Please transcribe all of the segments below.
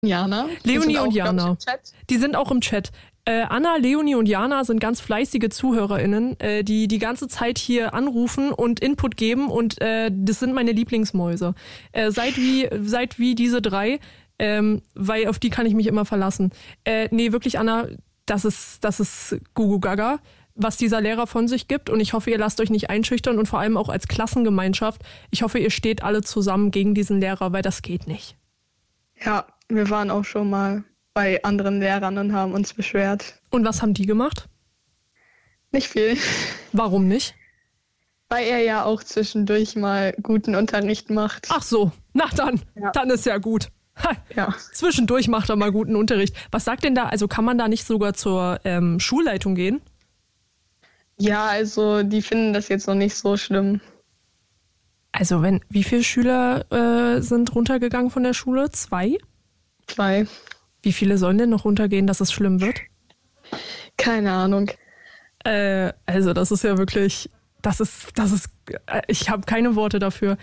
Jana. Leonie und Jana. Im Chat. Die sind auch im Chat. Anna, Leonie und Jana sind ganz fleißige ZuhörerInnen, die die ganze Zeit hier anrufen und Input geben und das sind meine Lieblingsmäuse. Seid wie diese drei, weil auf die kann ich mich immer verlassen. Nee, wirklich, Anna, das ist Gugu Gaga, was dieser Lehrer von sich gibt und ich hoffe, ihr lasst euch nicht einschüchtern und vor allem auch als Klassengemeinschaft. Ich hoffe, ihr steht alle zusammen gegen diesen Lehrer, weil das geht nicht. Ja, wir waren auch schon mal bei anderen Lehrern und haben uns beschwert. Und was haben die gemacht? Nicht viel. Warum nicht? Weil er ja auch zwischendurch mal guten Unterricht macht. Ach so, na dann ist ja gut. Ha, Ja. Zwischendurch macht er mal guten Unterricht. Was sagt denn da, also kann man da nicht sogar zur Schulleitung gehen? Ja, also die finden das jetzt noch nicht so schlimm. Also wie viele Schüler sind runtergegangen von der Schule? 2? 2. Wie viele sollen denn noch runtergehen, dass es schlimm wird? Keine Ahnung. Also das ist ja wirklich, ich habe keine Worte dafür.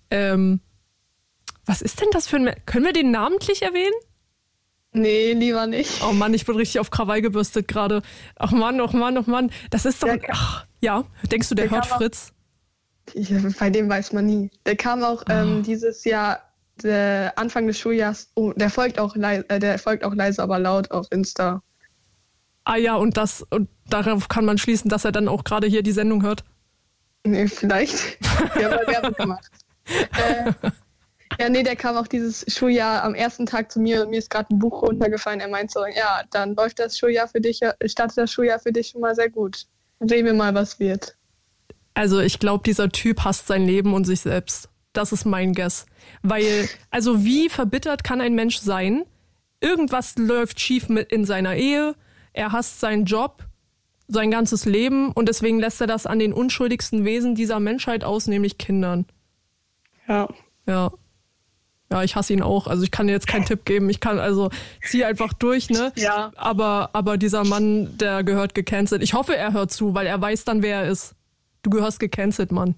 Was ist denn das für ein, können wir den namentlich erwähnen? Nee, lieber nicht. Oh Mann, ich bin richtig auf Krawall gebürstet gerade. Ach Mann, oh Mann, oh Mann. Das ist doch, ja, denkst du, der hört Fritz? Bei dem weiß man nie. Der kam auch dieses Jahr, Anfang des Schuljahres, der folgt auch leise, aber laut auf Insta. Ah ja, und darauf kann man schließen, dass er dann auch gerade hier die Sendung hört. Nee, vielleicht. Wir haben Werbung gemacht. Der kam auch dieses Schuljahr am ersten Tag zu mir und mir ist gerade ein Buch runtergefallen. Er meint so, ja, dann läuft das Schuljahr für dich, startet das Schuljahr für dich schon mal sehr gut. Sehen wir mal, was wird. Also ich glaube, dieser Typ hasst sein Leben und sich selbst. Das ist mein Guess. Weil, also wie verbittert kann ein Mensch sein? Irgendwas läuft schief in seiner Ehe, er hasst seinen Job, sein ganzes Leben und deswegen lässt er das an den unschuldigsten Wesen dieser Menschheit aus, nämlich Kindern. Ja. Ja, ich hasse ihn auch. Also ich kann dir jetzt keinen Tipp geben. Ich kann zieh einfach durch, ne? Ja. Aber dieser Mann, der gehört gecancelt. Ich hoffe, er hört zu, weil er weiß dann, wer er ist. Du gehörst gecancelt, Mann.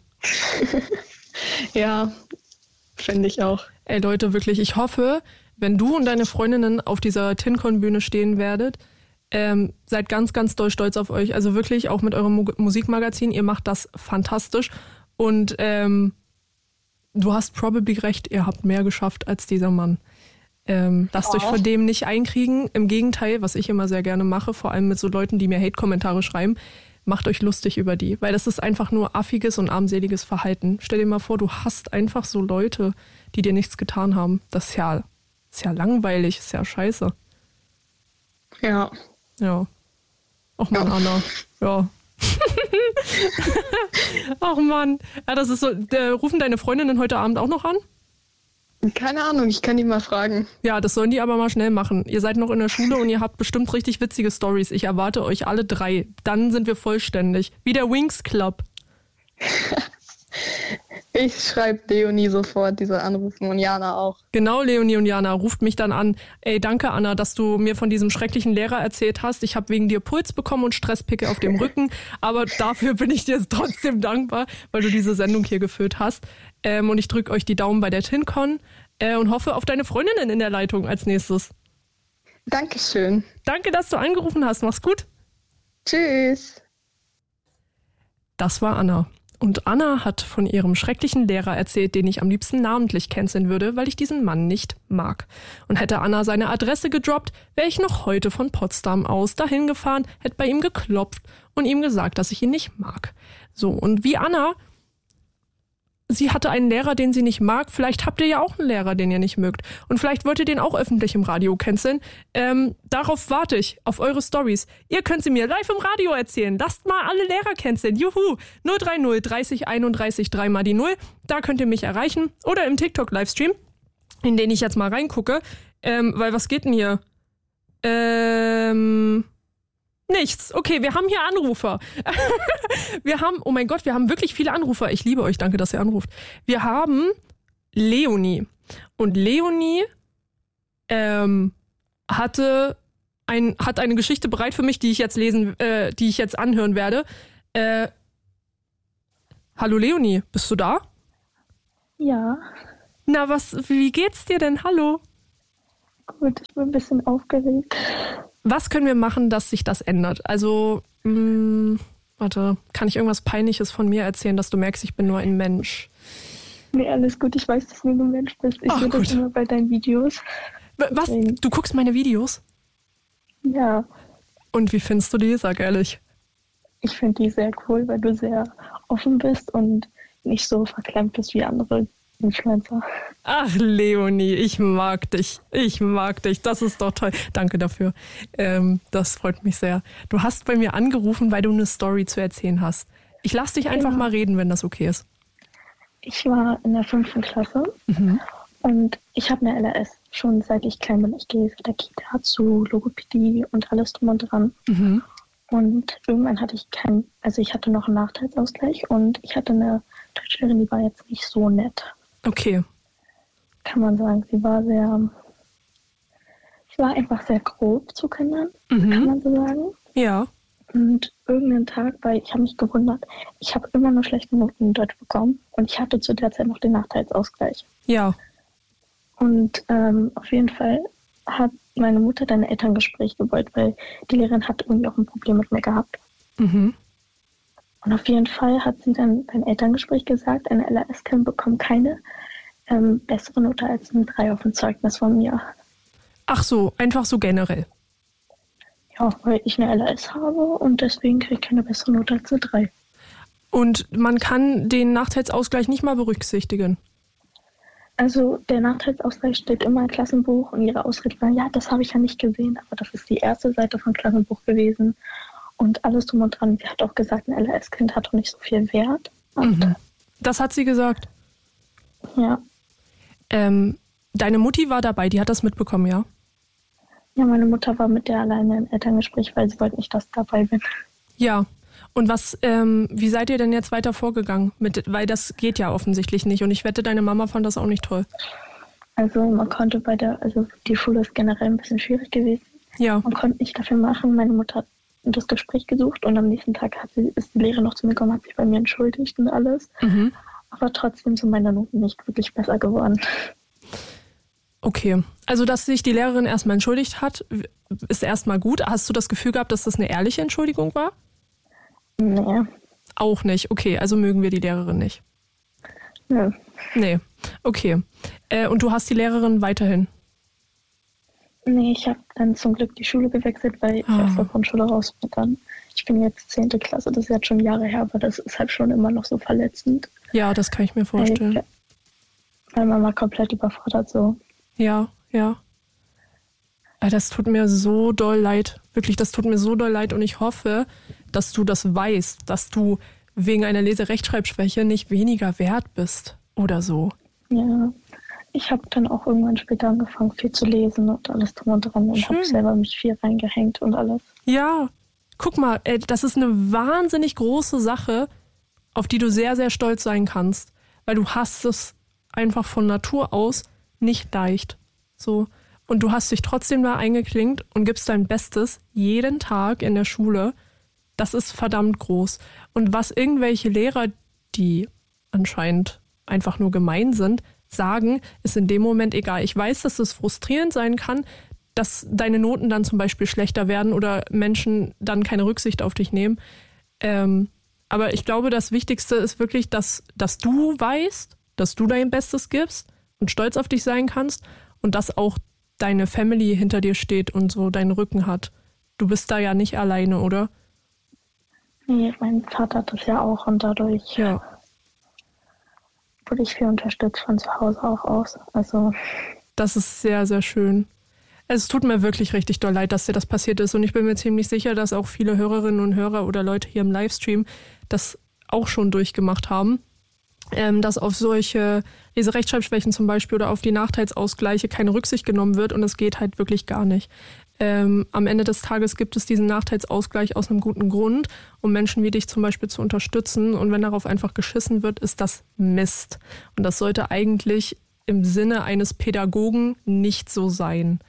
Ja, finde ich auch. Ey Leute, wirklich, ich hoffe, wenn du und deine Freundinnen auf dieser TinCon-Bühne stehen werdet, seid ganz, ganz doll stolz auf euch. Also wirklich, auch mit eurem Musikmagazin, ihr macht das fantastisch. Und du hast probably recht, ihr habt mehr geschafft als dieser Mann. Lasst euch vor dem nicht einkriegen. Im Gegenteil, was ich immer sehr gerne mache, vor allem mit so Leuten, die mir Hate-Kommentare schreiben, macht euch lustig über die. Weil das ist einfach nur affiges und armseliges Verhalten. Stell dir mal vor, du hasst einfach so Leute, die dir nichts getan haben. Das ist ja langweilig, ist ja scheiße. Ja. Ja. Och Mann, Anna. Ja. Ach Mann. Ja, das ist so. Rufen deine Freundinnen heute Abend auch noch an? Keine Ahnung, ich kann die mal fragen. Ja, das sollen die aber mal schnell machen. Ihr seid noch in der Schule und ihr habt bestimmt richtig witzige Storys. Ich erwarte euch alle 3. Dann sind wir vollständig. Wie der Wings Club. Ich schreibe Leonie sofort, die soll anrufen und Jana auch. Genau, Leonie und Jana, ruft mich dann an. Ey, danke Anna, dass du mir von diesem schrecklichen Lehrer erzählt hast. Ich habe wegen dir Puls bekommen und Stresspicke auf dem Rücken, aber dafür bin ich dir trotzdem dankbar, weil du diese Sendung hier geführt hast. Und ich drücke euch die Daumen bei der TinCon und hoffe auf deine Freundinnen in der Leitung als nächstes. Dankeschön. Danke, dass du angerufen hast. Mach's gut. Tschüss. Das war Anna. Und Anna hat von ihrem schrecklichen Lehrer erzählt, den ich am liebsten namentlich canceln würde, weil ich diesen Mann nicht mag. Und hätte Anna seine Adresse gedroppt, wäre ich noch heute von Potsdam aus dahin gefahren, hätte bei ihm geklopft und ihm gesagt, dass ich ihn nicht mag. So, und wie Anna, sie hatte einen Lehrer, den sie nicht mag. Vielleicht habt ihr ja auch einen Lehrer, den ihr nicht mögt. Und vielleicht wollt ihr den auch öffentlich im Radio canceln. Darauf warte ich, auf eure Stories. Ihr könnt sie mir live im Radio erzählen. Lasst mal alle Lehrer canceln. Juhu! 030 30 31 3 mal die 0. Da könnt ihr mich erreichen. Oder im TikTok-Livestream, in den ich jetzt mal reingucke. Weil was geht denn hier? Nichts. Okay, wir haben hier Anrufer. Oh mein Gott, wir haben wirklich viele Anrufer. Ich liebe euch, danke, dass ihr anruft. Wir haben Leonie. Und Leonie hat eine Geschichte bereit für mich, die ich jetzt anhören werde. Hallo Leonie, bist du da? Ja. Na, wie geht's dir denn? Hallo. Gut, ich bin ein bisschen aufgeregt. Was können wir machen, dass sich das ändert? Also, warte, kann ich irgendwas Peinliches von mir erzählen, dass du merkst, ich bin nur ein Mensch? Nee, alles gut. Ich weiß, dass du ein Mensch bist. Ich sehe das immer bei deinen Videos. Was? Du guckst meine Videos? Ja. Und wie findest du die? Sag ehrlich. Ich finde die sehr cool, weil du sehr offen bist und nicht so verklemmt bist wie andere Influencer. Ach, Leonie, ich mag dich. Ich mag dich. Das ist doch toll. Danke dafür. Das freut mich sehr. Du hast bei mir angerufen, weil du eine Story zu erzählen hast. Ich lasse dich einfach mal reden, wenn das okay ist. Ich war in der 5. Klasse und ich habe eine LRS schon seit ich klein bin. Ich gehe seit der Kita zu Logopädie und alles drum und dran. Und irgendwann hatte ich hatte noch einen Nachteilsausgleich und ich hatte eine Deutschlehrerin, die war jetzt nicht so nett. Okay. Kann man sagen, sie war einfach sehr grob zu Kindern, kann man so sagen. Ja. Und irgendeinen Tag, weil ich habe mich gewundert, ich habe immer nur schlechte Noten in Deutsch bekommen und ich hatte zu der Zeit noch den Nachteilsausgleich. Ja. Und auf jeden Fall hat meine Mutter dann ein Elterngespräch gewollt, weil die Lehrerin hat irgendwie auch ein Problem mit mir gehabt. Und auf jeden Fall hat sie dann beim Elterngespräch gesagt, ein LRS-Kind bekommt keine bessere Note als eine 3 auf dem Zeugnis von mir. Ach so, einfach so generell. Ja, weil ich eine LRS habe und deswegen kriege ich keine bessere Note als eine 3. Und man kann den Nachteilsausgleich nicht mal berücksichtigen? Also der Nachteilsausgleich steht immer im Klassenbuch und ihre Ausrede war, ja, das habe ich ja nicht gesehen, aber das ist die erste Seite vom Klassenbuch gewesen und alles drum und dran. Sie hat auch gesagt, ein LRS-Kind hat doch nicht so viel Wert. Das hat sie gesagt? Ja. Deine Mutti war dabei, die hat das mitbekommen, ja? Ja, meine Mutter war mit der alleine im Elterngespräch, weil sie wollte nicht, dass ich dabei bin. Ja. Und wie seid ihr denn jetzt weiter vorgegangen? Weil das geht ja offensichtlich nicht. Und ich wette, deine Mama fand das auch nicht toll. Also man konnte die Schule ist generell ein bisschen schwierig gewesen. Ja. Man konnte nicht dafür machen. Meine Mutter hat das Gespräch gesucht und am nächsten Tag ist die Lehrerin noch zu mir gekommen, hat sich bei mir entschuldigt und alles. Aber trotzdem sind meine Noten nicht wirklich besser geworden. Okay. Also, dass sich die Lehrerin erstmal entschuldigt hat, ist erstmal gut. Hast du das Gefühl gehabt, dass das eine ehrliche Entschuldigung war? Nee. Auch nicht. Okay, also mögen wir die Lehrerin nicht. Nö. Nee. Okay. Und du hast die Lehrerin weiterhin? Nee, ich habe dann zum Glück die Schule gewechselt, weil ich aus der Grundschule raus bin dann. Ich bin jetzt 10. Klasse, das ist jetzt schon Jahre her, aber das ist halt schon immer noch so verletzend. Ja, das kann ich mir vorstellen. Weil man war komplett überfordert so. Ja. Das tut mir so doll leid. Wirklich, das tut mir so doll leid und ich hoffe, dass du das weißt, dass du wegen einer Leserechtschreibschwäche nicht weniger wert bist oder so. Ja, ich habe dann auch irgendwann später angefangen, viel zu lesen und alles drum und dran und habe selber mich viel reingehängt und alles. Ja, guck mal, das ist eine wahnsinnig große Sache, auf die du sehr, sehr stolz sein kannst, weil du hast es einfach von Natur aus nicht leicht. So. Und du hast dich trotzdem da eingeklinkt und gibst dein Bestes jeden Tag in der Schule. Das ist verdammt groß. Und was irgendwelche Lehrer, die anscheinend einfach nur gemein sind, sagen, ist in dem Moment egal. Ich weiß, dass es frustrierend sein kann, dass deine Noten dann zum Beispiel schlechter werden oder Menschen dann keine Rücksicht auf dich nehmen. Aber ich glaube, das Wichtigste ist wirklich, dass du weißt, dass du dein Bestes gibst und stolz auf dich sein kannst und dass auch deine Family hinter dir steht und so deinen Rücken hat. Du bist da ja nicht alleine, oder? Nee, mein Vater hat das ja auch und dadurch wurde ich viel unterstützt von zu Hause auch aus. Also das ist sehr, sehr schön. Es tut mir wirklich richtig doll leid, dass dir das passiert ist und ich bin mir ziemlich sicher, dass auch viele Hörerinnen und Hörer oder Leute hier im Livestream das auch schon durchgemacht haben, dass auf solche Leserechtschreibschwächen zum Beispiel oder auf die Nachteilsausgleiche keine Rücksicht genommen wird und das geht halt wirklich gar nicht. Am Ende des Tages gibt es diesen Nachteilsausgleich aus einem guten Grund, um Menschen wie dich zum Beispiel zu unterstützen. Und wenn darauf einfach geschissen wird, ist das Mist. Und das sollte eigentlich im Sinne eines Pädagogen nicht so sein.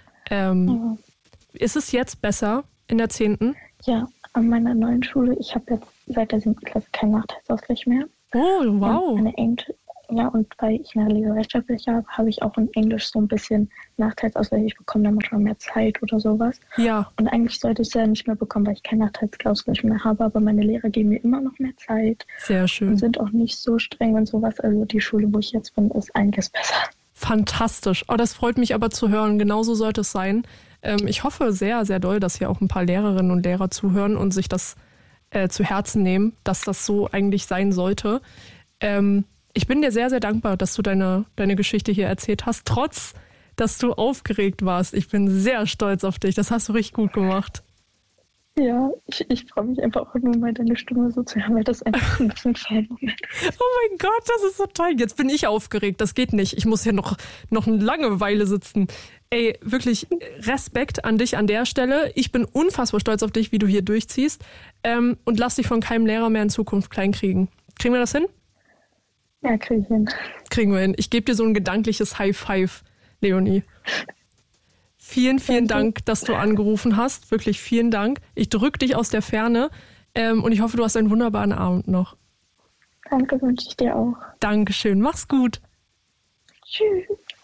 Ist es jetzt besser in der 10.? Ja, an meiner neuen Schule. Ich habe jetzt seit der 7. Klasse keinen Nachteilsausgleich mehr. Oh, wow. Ja, und weil ich eine Leserechtschreibschwäche habe, habe ich auch in Englisch so ein bisschen Nachteilsausgleich. Ich bekomme dann manchmal mehr Zeit oder sowas. Ja. Und eigentlich sollte ich es ja nicht mehr bekommen, weil ich keinen Nachteilsausgleich mehr habe. Aber meine Lehrer geben mir immer noch mehr Zeit. Sehr schön. Und sind auch nicht so streng und sowas. Also die Schule, wo ich jetzt bin, ist einiges besser. Fantastisch. Oh, das freut mich aber zu hören. Genauso sollte es sein. Ich hoffe sehr, sehr doll, dass hier auch ein paar Lehrerinnen und Lehrer zuhören und sich das zu Herzen nehmen, dass das so eigentlich sein sollte. Ich bin dir sehr, sehr dankbar, dass du deine Geschichte hier erzählt hast, trotz, dass du aufgeregt warst. Ich bin sehr stolz auf dich. Das hast du richtig gut gemacht. Ja, ich freue mich einfach auch nur mal deine Stimme so zu hören, weil das einfach ein bisschen Fan-Moment ist. Oh mein Gott, das ist so toll. Jetzt bin ich aufgeregt. Das geht nicht. Ich muss hier noch eine lange Weile sitzen. Ey, wirklich Respekt an dich an der Stelle. Ich bin unfassbar stolz auf dich, wie du hier durchziehst. Und lass dich von keinem Lehrer mehr in Zukunft kleinkriegen. Kriegen wir das hin? Ja, kriege ich hin. Kriegen wir hin. Ich gebe dir so ein gedankliches High Five, Leonie. Vielen, vielen Dank, dass du angerufen hast. Wirklich vielen Dank. Ich drücke dich aus der Ferne und ich hoffe, du hast einen wunderbaren Abend noch. Danke, wünsche ich dir auch. Dankeschön. Mach's gut. Tschüss.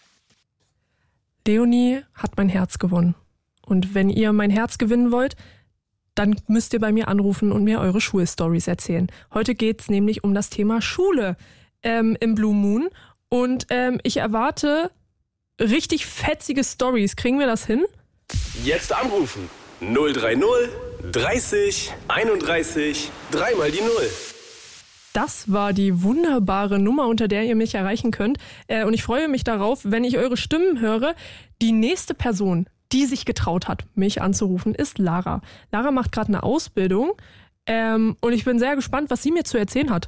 Leonie hat mein Herz gewonnen. Und wenn ihr mein Herz gewinnen wollt, dann müsst ihr bei mir anrufen und mir eure Schulstories erzählen. Heute geht's nämlich um das Thema Schule im Blue Moon. Und ich erwarte richtig fetzige Stories. Kriegen wir das hin? Jetzt anrufen. 030 30 31 3 mal die 0. Das war die wunderbare Nummer, unter der ihr mich erreichen könnt. Und ich freue mich darauf, wenn ich eure Stimmen höre. Die nächste Person, die sich getraut hat, mich anzurufen, ist Lara. Lara macht gerade eine Ausbildung und ich bin sehr gespannt, was sie mir zu erzählen hat.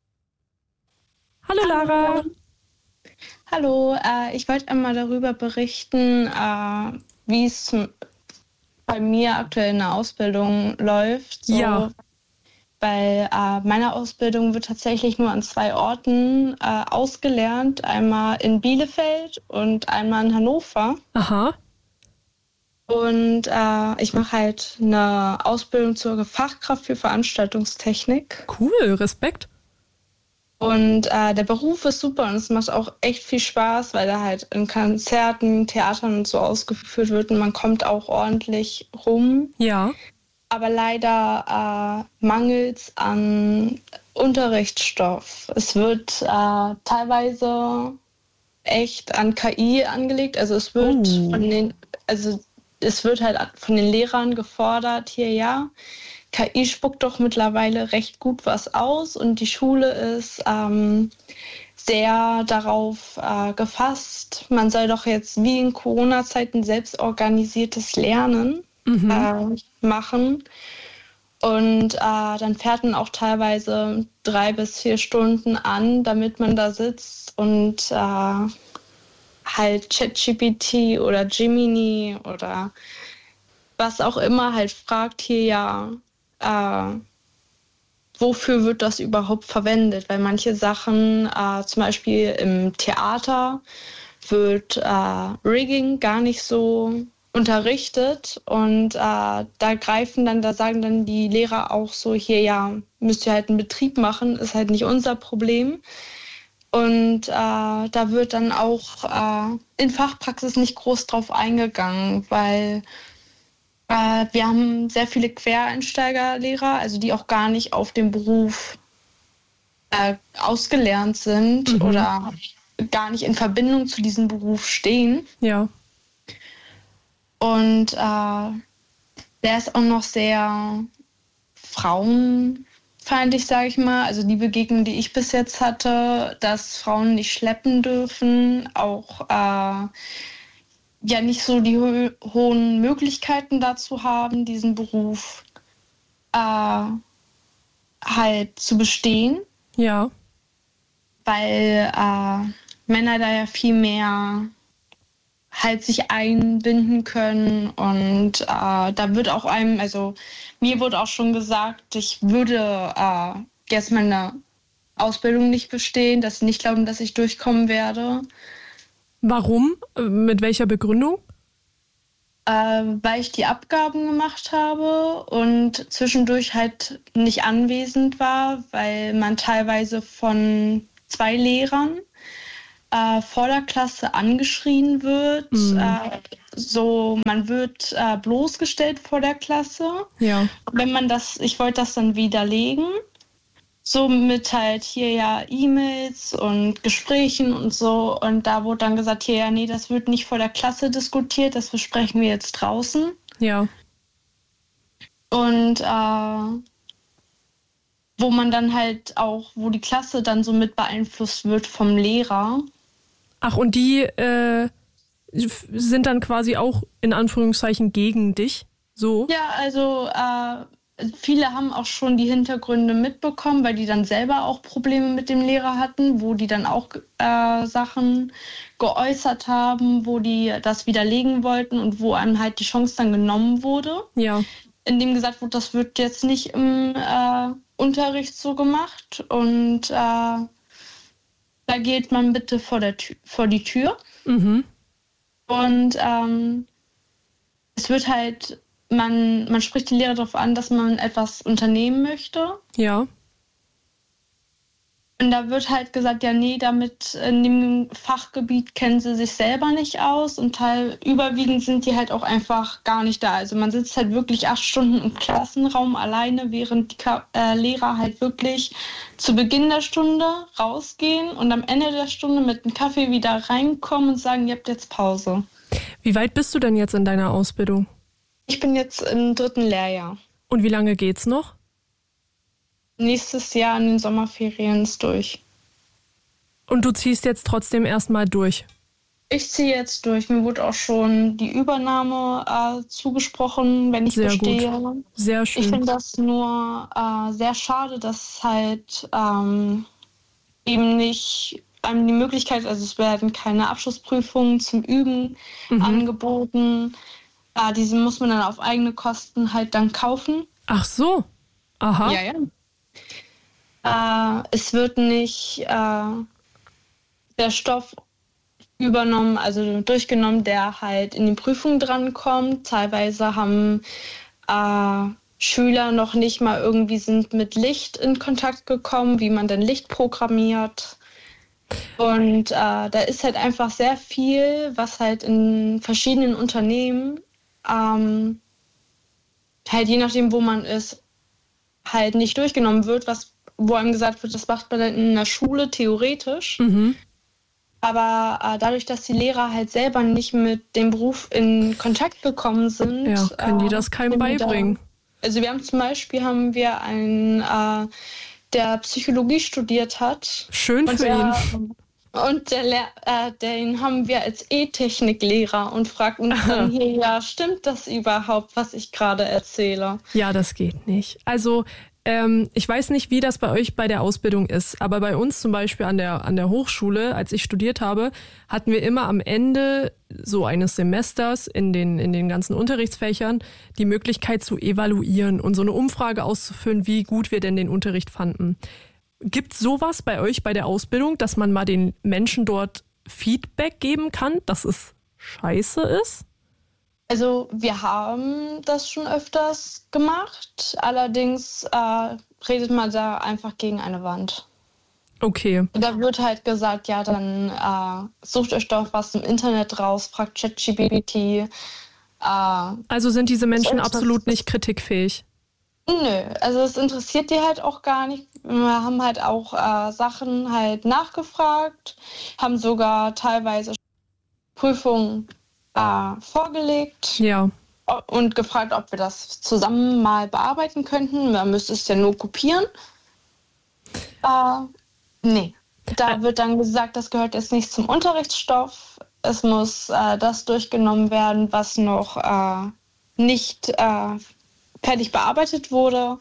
Hallo Lara. Hallo, ich wollte einmal darüber berichten, wie es bei mir aktuell in der Ausbildung läuft. So, ja. Weil meine Ausbildung wird tatsächlich nur an 2 Orten ausgelernt. Einmal in Bielefeld und einmal in Hannover. Aha. Und ich mache halt eine Ausbildung zur Fachkraft für Veranstaltungstechnik. Cool, Respekt. Und der Beruf ist super und es macht auch echt viel Spaß, weil er halt in Konzerten, Theatern und so ausgeführt wird und man kommt auch ordentlich rum. Ja. Aber leider mangelt es an Unterrichtsstoff. Es wird teilweise echt an KI angelegt. Also es wird es wird halt von den Lehrern gefordert, hier ja. KI spuckt doch mittlerweile recht gut was aus und die Schule ist sehr darauf gefasst, man soll doch jetzt wie in Corona-Zeiten selbstorganisiertes Lernen machen. Und dann fährt man auch teilweise 3 bis 4 Stunden an, damit man da sitzt und halt ChatGPT oder Gemini oder was auch immer halt fragt hier ja, wofür wird das überhaupt verwendet? Weil manche Sachen, zum Beispiel im Theater, wird Rigging gar nicht so unterrichtet und da sagen dann die Lehrer auch so, hier ja, müsst ihr halt einen Betrieb machen, ist halt nicht unser Problem. Und da wird dann auch in Fachpraxis nicht groß drauf eingegangen, weil wir haben sehr viele Quereinsteigerlehrer, also die auch gar nicht auf dem Beruf ausgelernt sind oder gar nicht in Verbindung zu diesem Beruf stehen. Ja. Und der ist auch noch sehr frauenfeindlich, sage ich mal. Also die Begegnung, die ich bis jetzt hatte, dass Frauen nicht schleppen dürfen, auch ja nicht so die hohen Möglichkeiten dazu haben, diesen Beruf halt zu bestehen. Ja. Weil Männer da ja viel mehr halt sich einbinden können und da wird auch mir wurde auch schon gesagt, ich würde jetzt meine Ausbildung nicht bestehen, dass sie nicht glauben, dass ich durchkommen werde. Warum? Mit welcher Begründung? Weil ich die Abgaben gemacht habe und zwischendurch halt nicht anwesend war, weil man teilweise von 2 Lehrern vor der Klasse angeschrien wird. So, man wird bloßgestellt vor der Klasse. Ja. Wenn man ich wollte das dann widerlegen. So mit halt hier ja E-Mails und Gesprächen und so. Und da wurde dann gesagt, hier ja, nee, das wird nicht vor der Klasse diskutiert, das besprechen wir jetzt draußen. Ja. Und wo man dann halt auch, wo die Klasse dann so mit beeinflusst wird vom Lehrer. Ach, und die sind dann quasi auch in Anführungszeichen gegen dich? So? Ja, also viele haben auch schon die Hintergründe mitbekommen, weil die dann selber auch Probleme mit dem Lehrer hatten, wo die dann auch Sachen geäußert haben, wo die das widerlegen wollten und wo einem halt die Chance dann genommen wurde. Ja. In dem gesagt wurde, das wird jetzt nicht im Unterricht so gemacht und da geht man bitte vor die Tür. Mhm. Und es wird halt, man spricht die Lehrer darauf an, dass man etwas unternehmen möchte. Ja. Und da wird halt gesagt, ja, nee, damit in dem Fachgebiet kennen sie sich selber nicht aus und überwiegend sind die halt auch einfach gar nicht da. Also man sitzt halt wirklich 8 Stunden im Klassenraum alleine, während die Lehrer halt wirklich zu Beginn der Stunde rausgehen und am Ende der Stunde mit einem Kaffee wieder reinkommen und sagen, ihr habt jetzt Pause. Wie weit bist du denn jetzt in deiner Ausbildung? Ich bin jetzt im 3. Lehrjahr. Und wie lange geht's noch? Nächstes Jahr in den Sommerferien ist durch. Und du ziehst jetzt trotzdem erstmal durch? Ich ziehe jetzt durch. Mir wurde auch schon die Übernahme zugesprochen, wenn ich sehr bestehe. Gut. Sehr schön. Ich finde das nur sehr schade, dass halt eben nicht die Möglichkeit, also es werden keine Abschlussprüfungen zum Üben angeboten. Diese muss man dann auf eigene Kosten halt dann kaufen. Ach so. Aha. Ja, ja. Es wird nicht der Stoff übernommen, also durchgenommen, der halt in die Prüfung drankommt. Teilweise haben Schüler noch nicht mal irgendwie sind mit Licht in Kontakt gekommen, wie man denn Licht programmiert. Und da ist halt einfach sehr viel, was halt in verschiedenen Unternehmen halt je nachdem, wo man ist, halt nicht durchgenommen wird, wo einem gesagt wird, das macht man dann in der Schule theoretisch. Aber dadurch, dass die Lehrer halt selber nicht mit dem Beruf in Kontakt gekommen sind, können die das keinem beibringen. Also wir haben zum Beispiel einen, der Psychologie studiert hat. Schön für ihn. Und den haben wir als E-Technik-Lehrer und fragt uns dann hier, ja, stimmt das überhaupt, was ich gerade erzähle? Ja, das geht nicht. Also ich weiß nicht, wie das bei euch bei der Ausbildung ist, aber bei uns zum Beispiel an der Hochschule, als ich studiert habe, hatten wir immer am Ende so eines Semesters in den ganzen Unterrichtsfächern die Möglichkeit zu evaluieren und so eine Umfrage auszufüllen, wie gut wir denn den Unterricht fanden. Gibt es sowas bei euch bei der Ausbildung, dass man mal den Menschen dort Feedback geben kann, dass es scheiße ist? Also wir haben das schon öfters gemacht, allerdings redet man da einfach gegen eine Wand. Okay. Da wird halt gesagt, ja, dann sucht euch doch was im Internet raus, fragt ChatGPT. Also sind diese Menschen absolut nicht kritikfähig? Nö, also es interessiert die halt auch gar nicht. Wir haben halt auch Sachen halt nachgefragt, haben sogar teilweise Prüfungen vorgelegt. Ja. Und gefragt, ob wir das zusammen mal bearbeiten könnten. Man müsste es ja nur kopieren. Nee. Da wird dann gesagt, das gehört jetzt nicht zum Unterrichtsstoff. Es muss das durchgenommen werden, was noch nicht fertig bearbeitet wurde.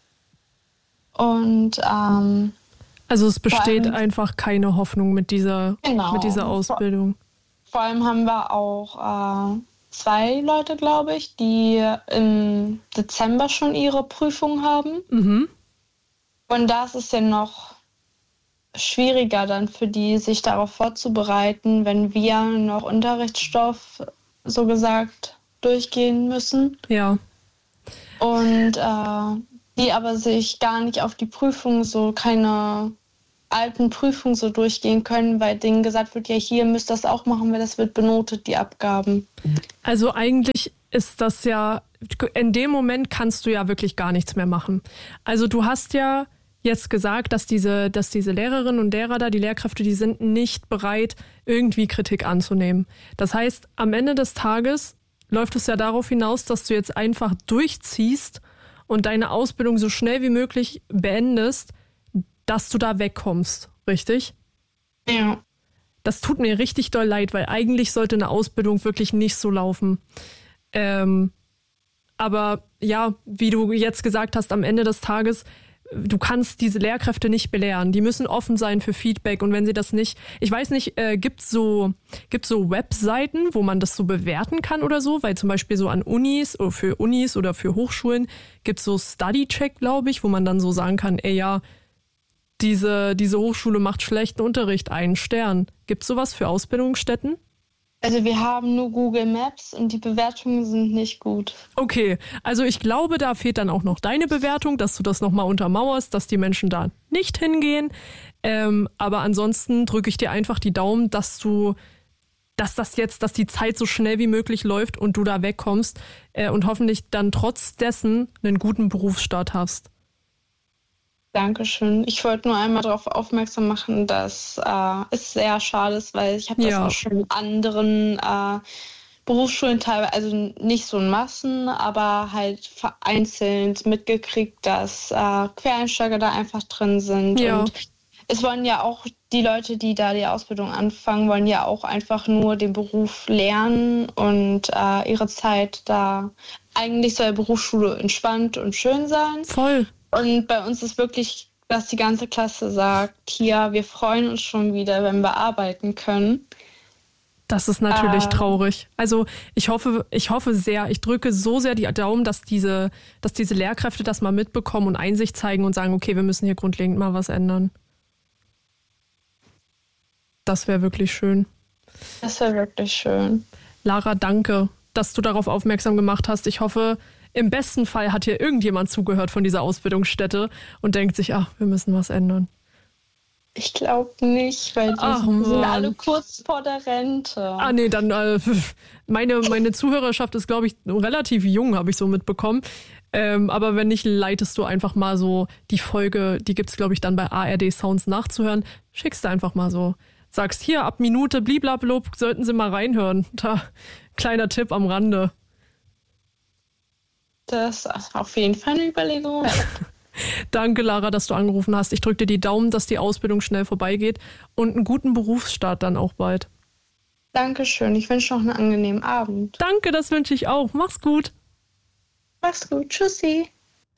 Und also es besteht einfach keine Hoffnung mit dieser Ausbildung. Vor allem haben wir auch 2 Leute, glaube ich, die im Dezember schon ihre Prüfung haben. Und da ist es ja noch schwieriger dann für die, sich darauf vorzubereiten, wenn wir noch Unterrichtsstoff, so gesagt, durchgehen müssen. Ja. Und die aber sich gar nicht auf die Prüfung so keine alten Prüfungen so durchgehen können, weil denen gesagt wird, ja, hier müsst ihr das auch machen, weil das wird benotet, die Abgaben. Also eigentlich ist das ja, in dem Moment kannst du ja wirklich gar nichts mehr machen. Also du hast ja jetzt gesagt, dass diese Lehrerinnen und Lehrer da, die Lehrkräfte, die sind nicht bereit, irgendwie Kritik anzunehmen. Das heißt, am Ende des Tages läuft es ja darauf hinaus, dass du jetzt einfach durchziehst und deine Ausbildung so schnell wie möglich beendest, dass du da wegkommst, richtig? Ja. Das tut mir richtig doll leid, weil eigentlich sollte eine Ausbildung wirklich nicht so laufen. Aber ja, wie du jetzt gesagt hast, am Ende des Tages, du kannst diese Lehrkräfte nicht belehren. Die müssen offen sein für Feedback. Und wenn sie das nicht, ich weiß nicht, gibt's so Webseiten, wo man das so bewerten kann oder so? Weil zum Beispiel so an Unis oder für Hochschulen gibt's so Study-Check, glaube ich, wo man dann so sagen kann, ey ja, diese Hochschule macht schlechten Unterricht, 1 Stern. Gibt's sowas für Ausbildungsstätten? Also wir haben nur Google Maps und die Bewertungen sind nicht gut. Okay, also ich glaube, da fehlt dann auch noch deine Bewertung, dass du das nochmal untermauerst, dass die Menschen da nicht hingehen. Aber ansonsten drücke ich dir einfach die Daumen, dass die Zeit so schnell wie möglich läuft und du da wegkommst und hoffentlich dann trotz dessen einen guten Berufsstart hast. Dankeschön. Ich wollte nur einmal darauf aufmerksam machen, dass es sehr schade ist, weil ich habe das auch schon in anderen Berufsschulen teilweise, also nicht so in Massen, aber halt vereinzelt mitgekriegt, dass Quereinsteiger da einfach drin sind. Ja. Und es wollen ja auch die Leute, die da die Ausbildung anfangen, wollen ja auch einfach nur den Beruf lernen und ihre Zeit da. Eigentlich soll Berufsschule entspannt und schön sein. Voll. Und bei uns ist wirklich, dass die ganze Klasse sagt, hier, wir freuen uns schon wieder, wenn wir arbeiten können. Das ist natürlich traurig. Also ich hoffe sehr, ich drücke so sehr die Daumen, dass diese Lehrkräfte das mal mitbekommen und Einsicht zeigen und sagen, okay, wir müssen hier grundlegend mal was ändern. Das wäre wirklich schön. Das wäre wirklich schön. Lara, danke, dass du darauf aufmerksam gemacht hast. Ich hoffe, im besten Fall hat hier irgendjemand zugehört von dieser Ausbildungsstätte und denkt sich, ach, wir müssen was ändern. Ich glaube nicht, weil die sind alle kurz vor der Rente. Ah nee, dann meine Zuhörerschaft ist, glaube ich, relativ jung, habe ich so mitbekommen. Aber wenn nicht, leitest du einfach mal so die Folge, die gibt's, glaube ich, dann bei ARD Sounds nachzuhören. Schickst du einfach mal so. Sagst, hier, ab Minute, bliblablub, sollten Sie mal reinhören. Da, kleiner Tipp am Rande. Das ist auf jeden Fall eine Überlegung. Danke, Lara, dass du angerufen hast. Ich drücke dir die Daumen, dass die Ausbildung schnell vorbeigeht und einen guten Berufsstart dann auch bald. Dankeschön. Ich wünsche noch einen angenehmen Abend. Danke, das wünsche ich auch. Mach's gut. Mach's gut. Tschüssi.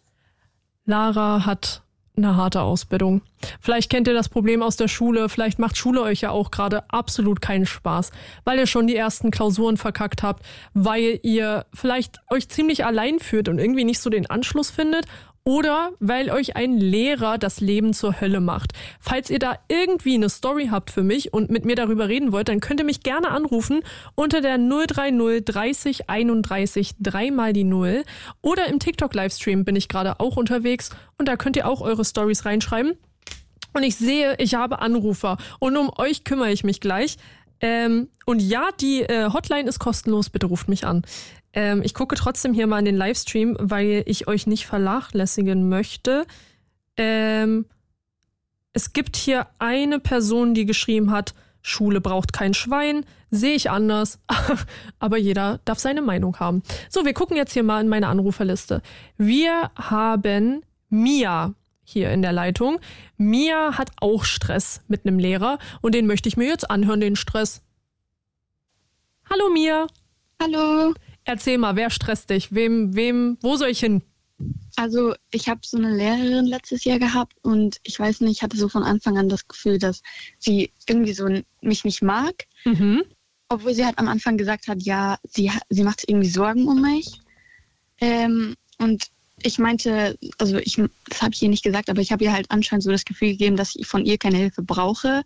Lara hat eine harte Ausbildung. Vielleicht kennt ihr das Problem aus der Schule, vielleicht macht Schule euch ja auch gerade absolut keinen Spaß, weil ihr schon die ersten Klausuren verkackt habt, weil ihr vielleicht euch ziemlich allein fühlt und irgendwie nicht so den Anschluss findet oder weil euch ein Lehrer das Leben zur Hölle macht. Falls ihr da irgendwie eine Story habt für mich und mit mir darüber reden wollt, dann könnt ihr mich gerne anrufen unter der 030 30 31 3 mal die 0 oder im TikTok-Livestream bin ich gerade auch unterwegs und da könnt ihr auch eure Stories reinschreiben. Und ich sehe, ich habe Anrufer und um euch kümmere ich mich gleich. Und ja, die Hotline ist kostenlos, bitte ruft mich an. Ich gucke trotzdem hier mal in den Livestream, weil ich euch nicht vernachlässigen möchte. Es gibt hier eine Person, die geschrieben hat, Schule braucht kein Schwein, sehe ich anders, aber jeder darf seine Meinung haben. So, wir gucken jetzt hier mal in meine Anruferliste. Wir haben Mia hier in der Leitung. Mia hat auch Stress mit einem Lehrer und den möchte ich mir jetzt anhören, den Stress. Hallo Mia. Hallo. Erzähl mal, wer stresst dich? Wo soll ich hin? Also ich habe so eine Lehrerin letztes Jahr gehabt und ich weiß nicht, ich hatte so von Anfang an das Gefühl, dass sie irgendwie so mich nicht mag. Mhm. Obwohl sie halt am Anfang gesagt hat, ja, sie macht sich irgendwie Sorgen um mich. Und ich meinte, also das habe ich ihr nicht gesagt, aber ich habe ihr halt anscheinend so das Gefühl gegeben, dass ich von ihr keine Hilfe brauche.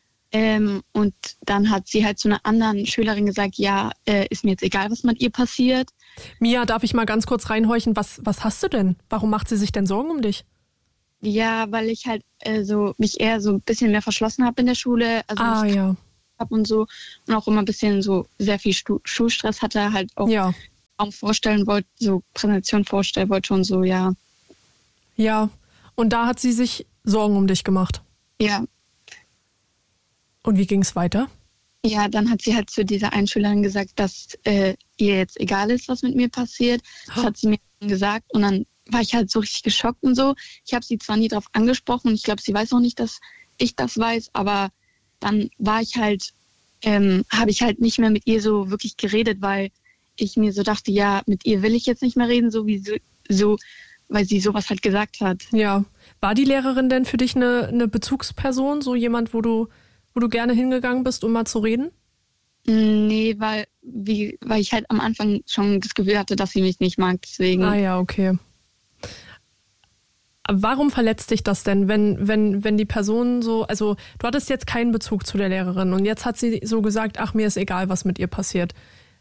Und dann hat sie halt zu einer anderen Schülerin gesagt, ja, ist mir jetzt egal, was mit ihr passiert. Mia, darf ich mal ganz kurz reinhorchen, was hast du denn? Warum macht sie sich denn Sorgen um dich? Ja, weil ich halt mich eher so ein bisschen mehr verschlossen habe in der Schule. Also hab und so. Und auch immer ein bisschen so sehr viel Schulstress hatte, halt auch kaum vorstellen wollte, so Präsentation vorstellen wollte und so, ja. Ja, und da hat sie sich Sorgen um dich gemacht? Ja. Und wie ging es weiter? Ja, dann hat sie halt zu dieser Einschülerin gesagt, dass ihr jetzt egal ist, was mit mir passiert. Das hat sie mir gesagt und dann war ich halt so richtig geschockt und so. Ich habe sie zwar nie darauf angesprochen und ich glaube, sie weiß auch nicht, dass ich das weiß, aber dann war ich halt, habe ich halt nicht mehr mit ihr so wirklich geredet, weil ich mir so dachte, ja, mit ihr will ich jetzt nicht mehr reden, weil sie sowas halt gesagt hat. Ja. War die Lehrerin denn für dich eine Bezugsperson, so jemand, wo du gerne hingegangen bist, um mal zu reden? Nee, weil ich halt am Anfang schon das Gefühl hatte, dass sie mich nicht mag, deswegen. Ah ja, okay. Warum verletzt dich das denn, wenn die Person so, also du hattest jetzt keinen Bezug zu der Lehrerin und jetzt hat sie so gesagt, ach, mir ist egal, was mit ihr passiert.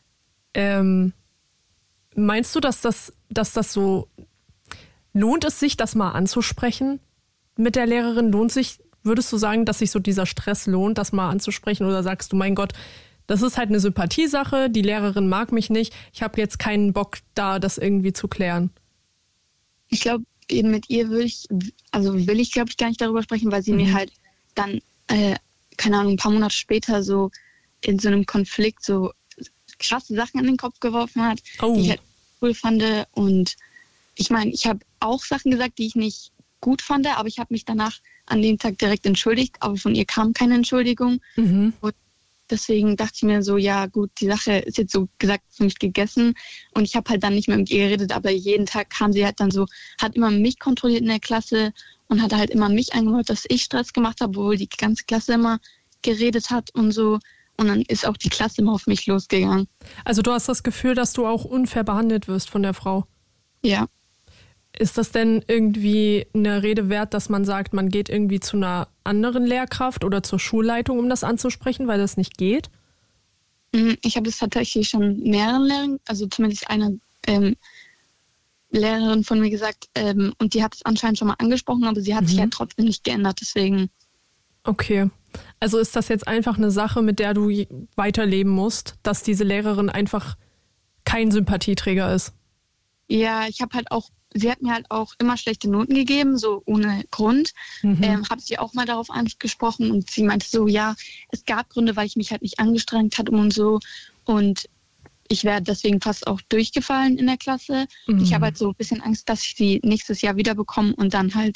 Meinst du, dass das so, lohnt es sich, das mal anzusprechen mit der Lehrerin? Würdest du sagen, dass sich so dieser Stress lohnt, das mal anzusprechen oder sagst du, mein Gott, das ist halt eine Sympathiesache, die Lehrerin mag mich nicht, ich habe jetzt keinen Bock da, das irgendwie zu klären? Ich glaube, eben mit ihr will ich, glaube ich, gar nicht darüber sprechen, weil sie mir halt dann, keine Ahnung, ein paar Monate später so in so einem Konflikt so krasse Sachen an den Kopf geworfen hat, die ich halt cool fand. Und ich meine, ich habe auch Sachen gesagt, die ich nicht gut fand, aber ich habe mich danach an dem Tag direkt entschuldigt, aber von ihr kam keine Entschuldigung. Und deswegen dachte ich mir so, ja gut, die Sache ist jetzt so gesagt für mich gegessen und ich habe halt dann nicht mehr mit ihr geredet, aber jeden Tag kam sie halt dann so, hat immer mich kontrolliert in der Klasse und hat halt immer mich angehört, dass ich Stress gemacht habe, obwohl die ganze Klasse immer geredet hat und so. Und dann ist auch die Klasse immer auf mich losgegangen. Also du hast das Gefühl, dass du auch unfair behandelt wirst von der Frau? Ja. Ist das denn irgendwie eine Rede wert, dass man sagt, man geht irgendwie zu einer anderen Lehrkraft oder zur Schulleitung, um das anzusprechen, weil das nicht geht? Ich habe das tatsächlich schon mehreren Lehrern, also zumindest einer Lehrerin von mir gesagt, und die hat es anscheinend schon mal angesprochen, aber sie hat sich ja trotzdem nicht geändert, deswegen. Okay. Also ist das jetzt einfach eine Sache, mit der du weiterleben musst, dass diese Lehrerin einfach kein Sympathieträger ist? Ja, sie hat mir halt auch immer schlechte Noten gegeben, so ohne Grund. Habe sie auch mal darauf angesprochen und sie meinte so, ja, es gab Gründe, weil ich mich halt nicht angestrengt hatte und so. Und ich wäre deswegen fast auch durchgefallen in der Klasse. Ich habe halt so ein bisschen Angst, dass ich sie nächstes Jahr wieder bekomme und dann halt,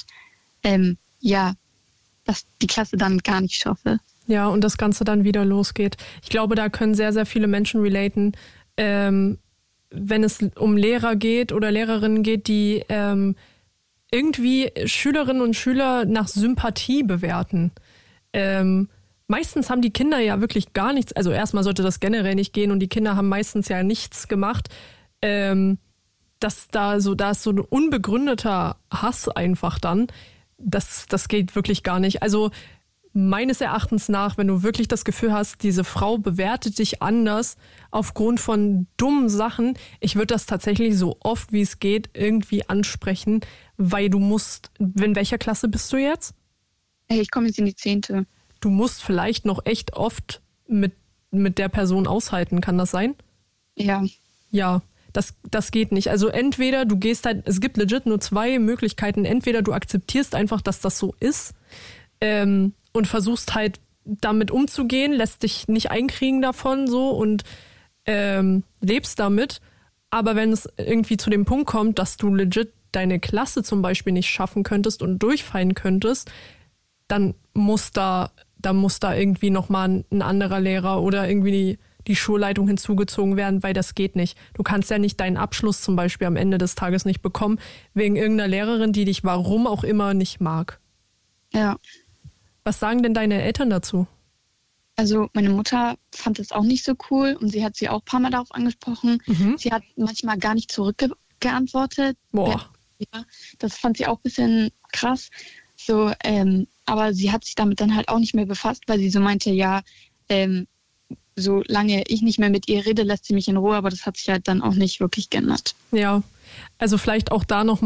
dass die Klasse dann gar nicht schaffe. Ja, und das Ganze dann wieder losgeht. Ich glaube, da können sehr, sehr viele Menschen relaten, wenn es um Lehrer geht oder Lehrerinnen geht, die irgendwie Schülerinnen und Schüler nach Sympathie bewerten. Meistens haben die Kinder ja wirklich gar nichts, also erstmal sollte das generell nicht gehen und die Kinder haben meistens ja nichts gemacht. Da ist so ein unbegründeter Hass einfach dann. Das geht wirklich gar nicht. Also meines Erachtens nach, wenn du wirklich das Gefühl hast, diese Frau bewertet dich anders aufgrund von dummen Sachen, ich würde das tatsächlich so oft wie es geht irgendwie ansprechen, weil du musst, in welcher Klasse bist du jetzt? Ich komme jetzt in die 10. Du musst vielleicht noch echt oft mit der Person aushalten, kann das sein? Ja. Ja. Das geht nicht. Also entweder du gehst halt, es gibt legit nur 2 Möglichkeiten. Entweder du akzeptierst einfach, dass das so ist und versuchst halt damit umzugehen, lässt dich nicht einkriegen davon so und lebst damit. Aber wenn es irgendwie zu dem Punkt kommt, dass du legit deine Klasse zum Beispiel nicht schaffen könntest und durchfallen könntest, dann muss da irgendwie nochmal ein anderer Lehrer oder irgendwie die Schulleitung hinzugezogen werden, weil das geht nicht. Du kannst ja nicht deinen Abschluss zum Beispiel am Ende des Tages nicht bekommen, wegen irgendeiner Lehrerin, die dich warum auch immer nicht mag. Ja. Was sagen denn deine Eltern dazu? Also meine Mutter fand es auch nicht so cool und sie hat sie auch ein paar Mal darauf angesprochen. Sie hat manchmal gar nicht zurückgeantwortet. Boah. Ja, das fand sie auch ein bisschen krass. So, aber sie hat sich damit dann halt auch nicht mehr befasst, weil sie so meinte, ja, solange ich nicht mehr mit ihr rede, lässt sie mich in Ruhe, aber das hat sich halt dann auch nicht wirklich geändert. Ja, also vielleicht auch da nochmal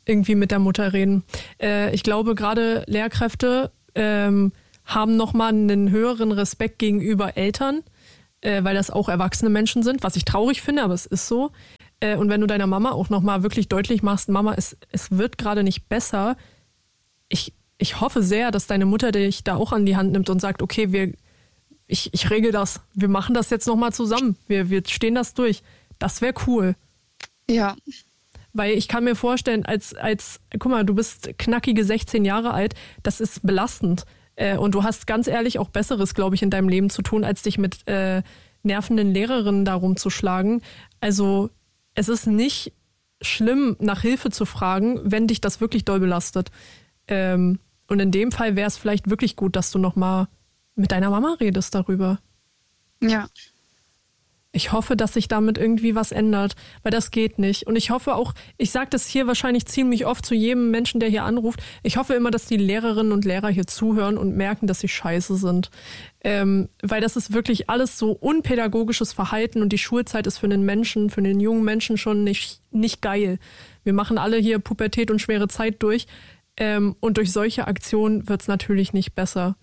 irgendwie mit der Mutter reden. Ich glaube, gerade Lehrkräfte haben nochmal einen höheren Respekt gegenüber Eltern, weil das auch erwachsene Menschen sind, was ich traurig finde, aber es ist so. Und wenn du deiner Mama auch nochmal wirklich deutlich machst, Mama, es wird gerade nicht besser, ich hoffe sehr, dass deine Mutter dich da auch an die Hand nimmt und sagt, okay, ich regel das, wir machen das jetzt nochmal zusammen, wir stehen das durch. Das wäre cool. Ja. Weil ich kann mir vorstellen, guck mal, du bist knackige 16 Jahre alt, das ist belastend. Und du hast ganz ehrlich auch Besseres, glaube ich, in deinem Leben zu tun, als dich mit nervenden Lehrerinnen da rumzuschlagen. Also es ist nicht schlimm, nach Hilfe zu fragen, wenn dich das wirklich doll belastet. Und in dem Fall wäre es vielleicht wirklich gut, dass du nochmal mit deiner Mama redest darüber. Ja. Ich hoffe, dass sich damit irgendwie was ändert, weil das geht nicht. Und ich hoffe auch, ich sage das hier wahrscheinlich ziemlich oft zu jedem Menschen, der hier anruft, ich hoffe immer, dass die Lehrerinnen und Lehrer hier zuhören und merken, dass sie scheiße sind. Weil das ist wirklich alles so unpädagogisches Verhalten und die Schulzeit ist für einen jungen Menschen schon nicht geil. Wir machen alle hier Pubertät und schwere Zeit durch und durch solche Aktionen wird es natürlich nicht besser.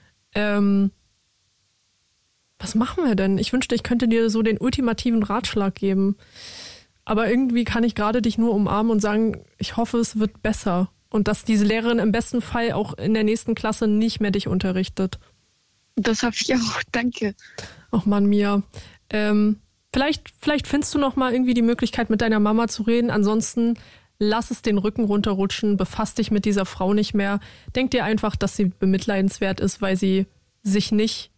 Was machen wir denn? Ich wünschte, ich könnte dir so den ultimativen Ratschlag geben. Aber irgendwie kann ich gerade dich nur umarmen und sagen, ich hoffe, es wird besser. Und dass diese Lehrerin im besten Fall auch in der nächsten Klasse nicht mehr dich unterrichtet. Das hoffe ich auch. Danke. Ach Mann, Mia. Vielleicht findest du noch mal irgendwie die Möglichkeit, mit deiner Mama zu reden. Ansonsten lass es den Rücken runterrutschen. Befass dich mit dieser Frau nicht mehr. Denk dir einfach, dass sie bemitleidenswert ist, weil sie sich nicht...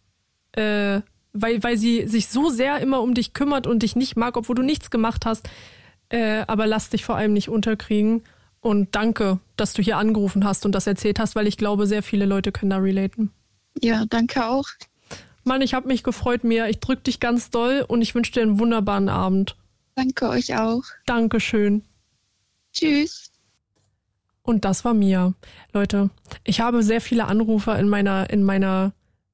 weil sie sich so sehr immer um dich kümmert und dich nicht mag, obwohl du nichts gemacht hast. Aber lass dich vor allem nicht unterkriegen. Und danke, dass du hier angerufen hast und das erzählt hast, weil ich glaube, sehr viele Leute können da relaten. Ja, danke auch. Mann, ich habe mich gefreut, Mia. Ich drück dich ganz doll und ich wünsche dir einen wunderbaren Abend. Danke euch auch. Dankeschön. Tschüss. Und das war Mia. Leute, ich habe sehr viele Anrufer in meinen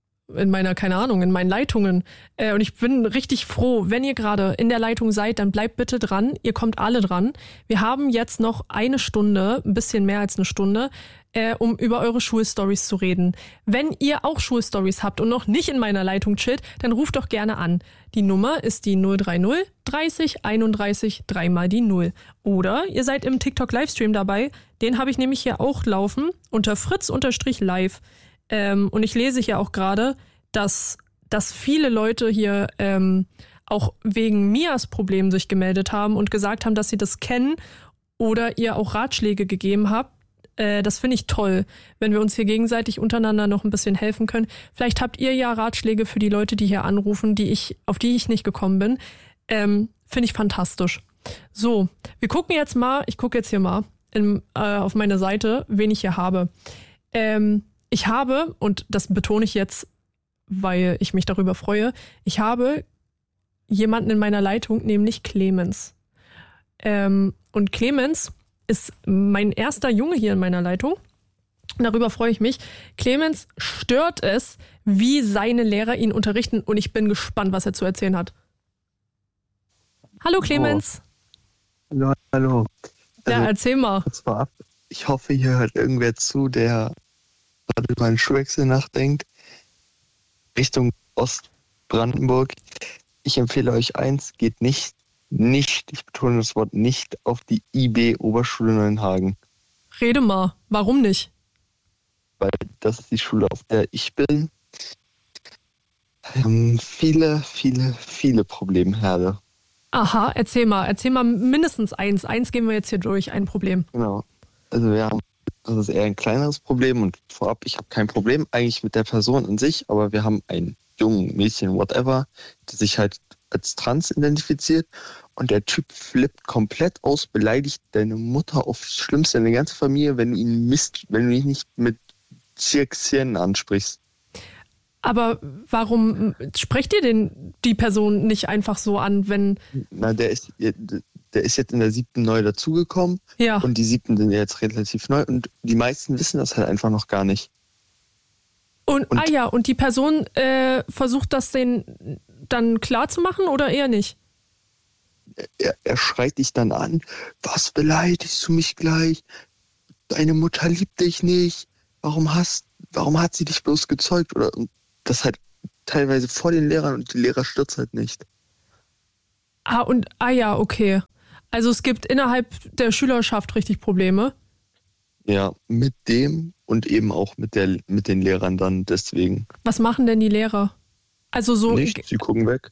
Leitungen. Und ich bin richtig froh, wenn ihr gerade in der Leitung seid, dann bleibt bitte dran. Ihr kommt alle dran. Wir haben jetzt noch eine Stunde, ein bisschen mehr als eine Stunde, um über eure Schulstories zu reden. Wenn ihr auch Schulstories habt und noch nicht in meiner Leitung chillt, dann ruft doch gerne an. Die Nummer ist die 030 30 31 3 mal die 0. Oder ihr seid im TikTok-Livestream dabei. Den habe ich nämlich hier auch laufen unter fritz_live. Und ich lese hier auch gerade, dass viele Leute hier auch wegen Mias Problem sich gemeldet haben und gesagt haben, dass sie das kennen oder ihr auch Ratschläge gegeben habt. Das finde ich toll, wenn wir uns hier gegenseitig untereinander noch ein bisschen helfen können. Vielleicht habt ihr ja Ratschläge für die Leute, die hier anrufen, auf die ich nicht gekommen bin. Finde ich fantastisch. So, wir gucken jetzt mal, ich gucke jetzt hier mal auf meine Seite, wen ich hier habe. Ich habe, und das betone ich jetzt, weil ich mich darüber freue, ich habe jemanden in meiner Leitung, nämlich Clemens. Und Clemens ist mein erster Junge hier in meiner Leitung. Darüber freue ich mich. Clemens stört es, wie seine Lehrer ihn unterrichten und ich bin gespannt, was er zu erzählen hat. Hallo Clemens. Oh. Hallo. Ja, erzähl mal. Vorab, ich hoffe, hier hört irgendwer zu, der gerade über einen Schulwechsel nachdenkt, Richtung Ostbrandenburg. Ich empfehle euch eins, geht nicht, ich betone das Wort nicht, auf die IB Oberschule Neuenhagen. Rede mal, warum nicht? Weil das ist die Schule, auf der ich bin. Viele Problemherde. Aha, erzähl mal mindestens eins. Eins gehen wir jetzt hier durch, ein Problem. Genau, also das ist eher ein kleineres Problem und vorab, ich habe kein Problem eigentlich mit der Person an sich, aber wir haben ein jungen Mädchen, whatever, das sich halt als trans identifiziert und der Typ flippt komplett aus, beleidigt deine Mutter aufs Schlimmste, deine ganze Familie, wenn du ihn nicht mit Zirksien ansprichst. Aber warum sprecht ihr denn die Person nicht einfach so an, wenn... Na, der ist jetzt in der 7. neu dazugekommen. Ja. Und die 7. sind jetzt relativ neu und die meisten wissen das halt einfach noch gar nicht. Und die Person versucht das denen dann klar zu machen oder eher nicht? er schreit dich dann an, was beleidigst du mich gleich? Deine Mutter liebt dich nicht. Warum hat sie dich bloß gezeugt? Oder das halt teilweise vor den Lehrern und die Lehrer stürzt halt nicht. Ja, okay. Also es gibt innerhalb der Schülerschaft richtig Probleme. Ja, mit dem und eben auch mit den Lehrern dann deswegen. Was machen denn die Lehrer? Also so. Nicht, sie gucken weg.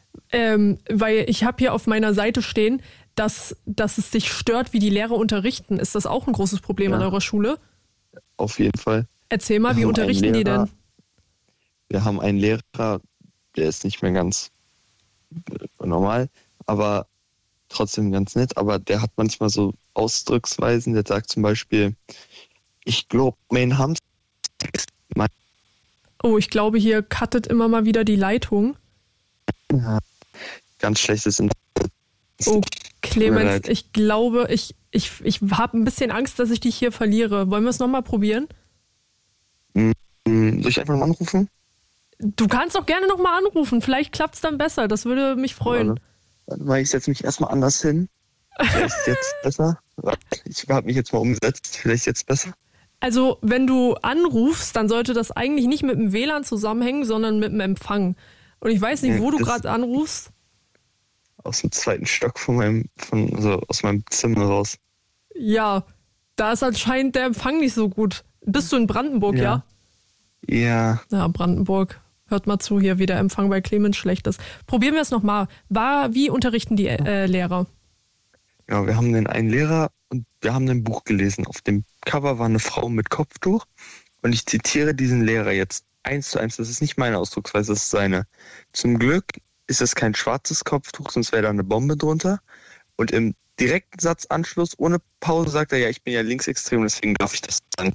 Weil ich habe hier auf meiner Seite stehen, dass es dich stört, wie die Lehrer unterrichten. Ist das auch ein großes Problem an eurer Schule? Auf jeden Fall. Erzähl mal, wie unterrichten die denn? Wir haben einen Lehrer, der ist nicht mehr ganz normal, aber trotzdem ganz nett. Aber der hat manchmal so Ausdrucksweisen. Der sagt zum Beispiel, ich glaube, mein Hamster ist mein... Oh, ich glaube, hier cuttet immer mal wieder die Leitung. Ja, ganz schlechtes Internet. Oh, Clemens, ich glaube, ich habe ein bisschen Angst, dass ich dich hier verliere. Wollen wir es nochmal probieren? Soll ich einfach mal anrufen? Du kannst doch gerne nochmal anrufen. Vielleicht klappt es dann besser. Das würde mich freuen. Weil ich setze mich erstmal anders hin. Vielleicht jetzt besser. Ich habe mich jetzt mal umgesetzt. Vielleicht jetzt besser. Also, wenn du anrufst, dann sollte das eigentlich nicht mit dem WLAN zusammenhängen, sondern mit dem Empfang. Und ich weiß nicht, wo du gerade anrufst. Aus dem 2. Stock aus meinem Zimmer raus. Ja, da ist anscheinend der Empfang nicht so gut. Bist du in Brandenburg, ja? Ja. Ja, Brandenburg. Hört mal zu hier, wie der Empfang bei Clemens schlecht ist. Probieren wir es nochmal. Wie unterrichten die Lehrer? Ja, wir haben den einen Lehrer und wir haben ein Buch gelesen. Auf dem Cover war eine Frau mit Kopftuch. Und ich zitiere diesen Lehrer jetzt 1:1. Das ist nicht meine Ausdrucksweise, das ist seine. Zum Glück ist es kein schwarzes Kopftuch, sonst wäre da eine Bombe drunter. Und im direkten Satzanschluss, ohne Pause, sagt er, ja, ich bin ja linksextrem, deswegen darf ich das sagen.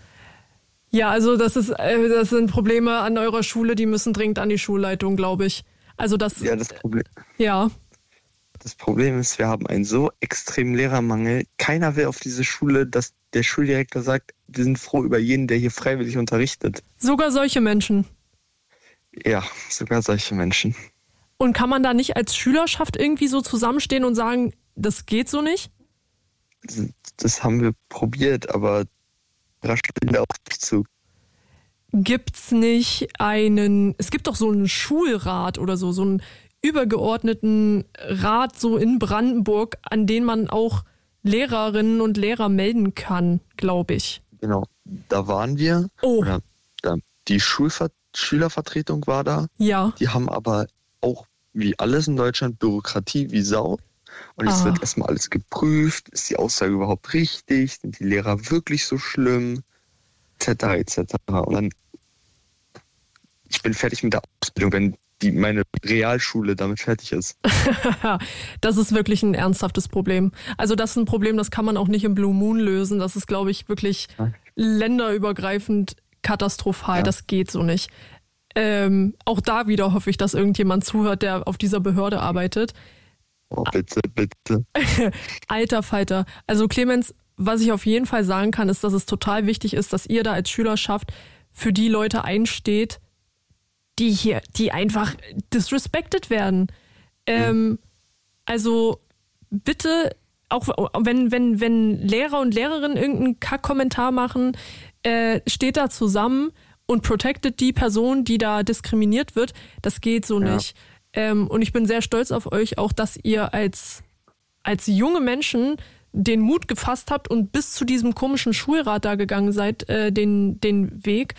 Ja, also das sind Probleme an eurer Schule, die müssen dringend an die Schulleitung, glaube ich. Also das. Ja, das Problem. Ja. Das Problem ist, wir haben einen so extremen Lehrermangel. Keiner will auf diese Schule, dass der Schuldirektor sagt, wir sind froh über jeden, der hier freiwillig unterrichtet. Sogar solche Menschen? Ja, sogar solche Menschen. Und kann man da nicht als Schülerschaft irgendwie so zusammenstehen und sagen, das geht so nicht? Das haben wir probiert, aber rasch bin da auch nicht zu. Gibt's nicht es gibt doch so einen Schulrat oder so einen übergeordneten Rat so in Brandenburg, an den man auch Lehrerinnen und Lehrer melden kann, glaube ich. Genau, da waren wir. Oh. Die Schülervertretung war da. Ja. Die haben aber auch, wie alles in Deutschland, Bürokratie wie Sau. Und es wird erstmal alles geprüft. Ist die Aussage überhaupt richtig? Sind die Lehrer wirklich so schlimm? Etc. etc. Und dann, ich bin fertig mit der Ausbildung, wenn meine Realschule damit fertig ist. Das ist wirklich ein ernsthaftes Problem. Also das ist ein Problem, das kann man auch nicht im Blue Moon lösen. Das ist, glaube ich, wirklich länderübergreifend katastrophal. Ja. Das geht so nicht. Auch da wieder hoffe ich, dass irgendjemand zuhört, der auf dieser Behörde arbeitet. Oh, bitte, bitte. Alter Falter. Also Clemens, was ich auf jeden Fall sagen kann, ist, dass es total wichtig ist, dass ihr da als Schülerschaft für die Leute einsteht, die einfach disrespected werden. Also bitte, auch wenn Lehrer und Lehrerinnen irgendeinen Kack-Kommentar machen, steht da zusammen und protected die Person, die da diskriminiert wird. Das geht so nicht. Und ich bin sehr stolz auf euch, auch dass ihr als junge Menschen den Mut gefasst habt und bis zu diesem komischen Schulrat da gegangen seid, den Weg.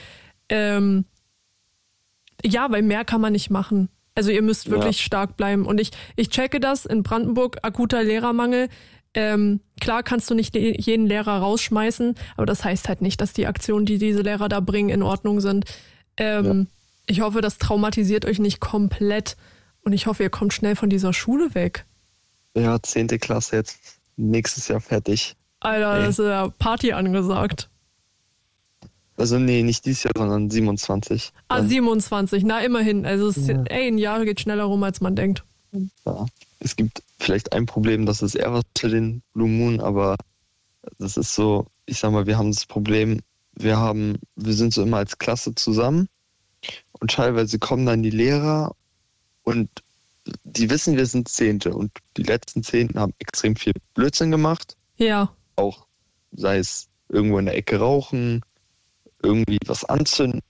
Ja, weil mehr kann man nicht machen. Also ihr müsst wirklich stark bleiben. Und ich checke das in Brandenburg, akuter Lehrermangel. Klar kannst du nicht jeden Lehrer rausschmeißen, aber das heißt halt nicht, dass die Aktionen, die diese Lehrer da bringen, in Ordnung sind. Ich hoffe, das traumatisiert euch nicht komplett. Und ich hoffe, ihr kommt schnell von dieser Schule weg. Ja, 10. Klasse jetzt. Nächstes Jahr fertig. Alter, das ist ja Party angesagt. Also nee, nicht dieses Jahr, sondern 27. 27, na immerhin. Also ein Jahr geht schneller rum, als man denkt. Ja. Es gibt vielleicht ein Problem, das ist eher was für den Blue Moon, aber das ist so, ich sag mal, wir haben das Problem, wir sind so immer als Klasse zusammen und teilweise kommen dann die Lehrer und die wissen, wir sind Zehnte und die letzten Zehnten haben extrem viel Blödsinn gemacht. Ja. Auch sei es irgendwo in der Ecke rauchen, irgendwie was anzünden.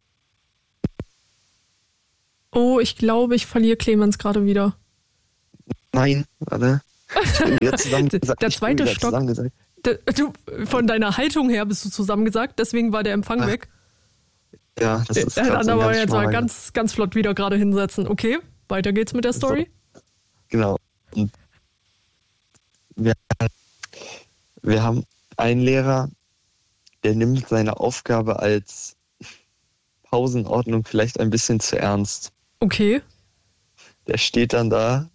Oh, ich glaube, ich verliere Clemens gerade wieder. Nein, warte. Ich bin wieder zusammengesagt. Der zweite Stock. Du, von deiner Haltung her bist du zusammengesagt, deswegen war der Empfang weg. Ja, das ist dann aber jetzt mal ganz, ganz flott wieder gerade hinsetzen. Okay, weiter geht's mit der Story. Genau. Und wir haben einen Lehrer, der nimmt seine Aufgabe als Pausenordnung vielleicht ein bisschen zu ernst. Okay. Der steht dann da.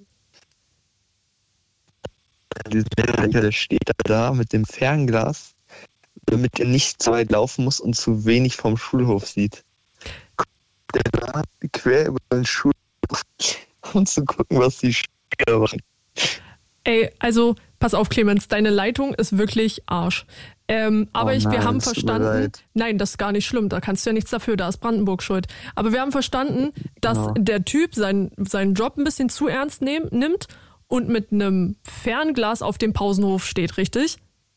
Dieser Lehrer, der steht da mit dem Fernglas, damit er nicht so weit laufen muss und zu wenig vom Schulhof sieht. Der da quer über den Schulhof, um zu gucken, was die Schüler machen. Ey, also pass auf, Clemens, deine Leitung ist wirklich Arsch. Aber wir haben verstanden, nein, das ist gar nicht schlimm, da kannst du ja nichts dafür, da ist Brandenburg schuld. Aber wir haben verstanden, dass der Typ seinen Job ein bisschen zu ernst nimmt und mit einem Fernglas auf dem Pausenhof steht, richtig?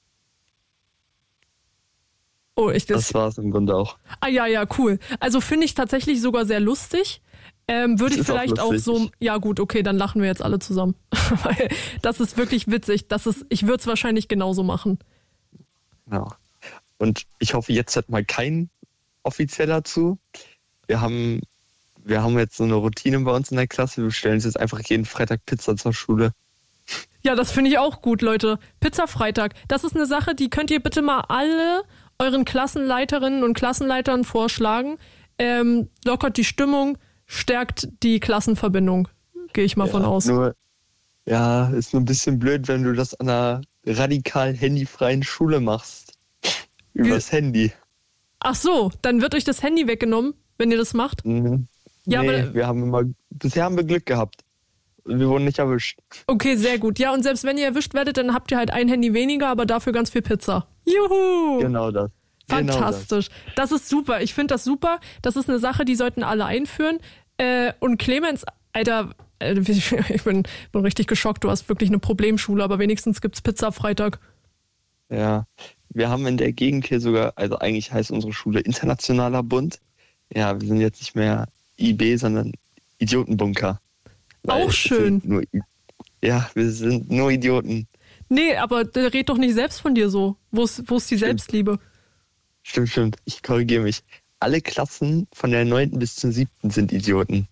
Oh, das war's im Grunde auch. Ah ja, cool. Also finde ich tatsächlich sogar sehr lustig. Würde ich vielleicht auch so, ja gut, okay, dann lachen wir jetzt alle zusammen. Weil das ist wirklich witzig. Ich würde es wahrscheinlich genauso machen. Ja. Und ich hoffe, jetzt hört mal kein Offizieller zu. Wir haben jetzt so eine Routine bei uns in der Klasse. Wir bestellen uns jetzt einfach jeden Freitag Pizza zur Schule. Ja, das finde ich auch gut, Leute. Pizza Freitag. Das ist eine Sache, die könnt ihr bitte mal alle euren Klassenleiterinnen und Klassenleitern vorschlagen. Lockert die Stimmung, stärkt die Klassenverbindung. Gehe ich mal von aus. Ist nur ein bisschen blöd, wenn du das an einer radikal handyfreien Schule machst. Übers Handy. Ach so, dann wird euch das Handy weggenommen, wenn ihr das macht? Mhm. Ja, nee, bisher haben wir Glück gehabt. Wir wurden nicht erwischt. Okay, sehr gut. Ja, und selbst wenn ihr erwischt werdet, dann habt ihr halt ein Handy weniger, aber dafür ganz viel Pizza. Juhu! Genau das. Fantastisch. Das ist super. Ich finde das super. Das ist eine Sache, die sollten alle einführen. Und Clemens, Alter, ich bin richtig geschockt. Du hast wirklich eine Problemschule, aber wenigstens gibt's Pizza Freitag. Ja, wir haben in der Gegend hier sogar, also eigentlich heißt unsere Schule Internationaler Bund. Ja, wir sind jetzt nicht mehr IB, sondern Idiotenbunker. Auch schön. Wir sind nur Idioten. Nee, aber red doch nicht selbst von dir so. Wo ist die Selbstliebe? Stimmt. Ich korrigiere mich. Alle Klassen von der 9. bis zur 7. sind Idioten.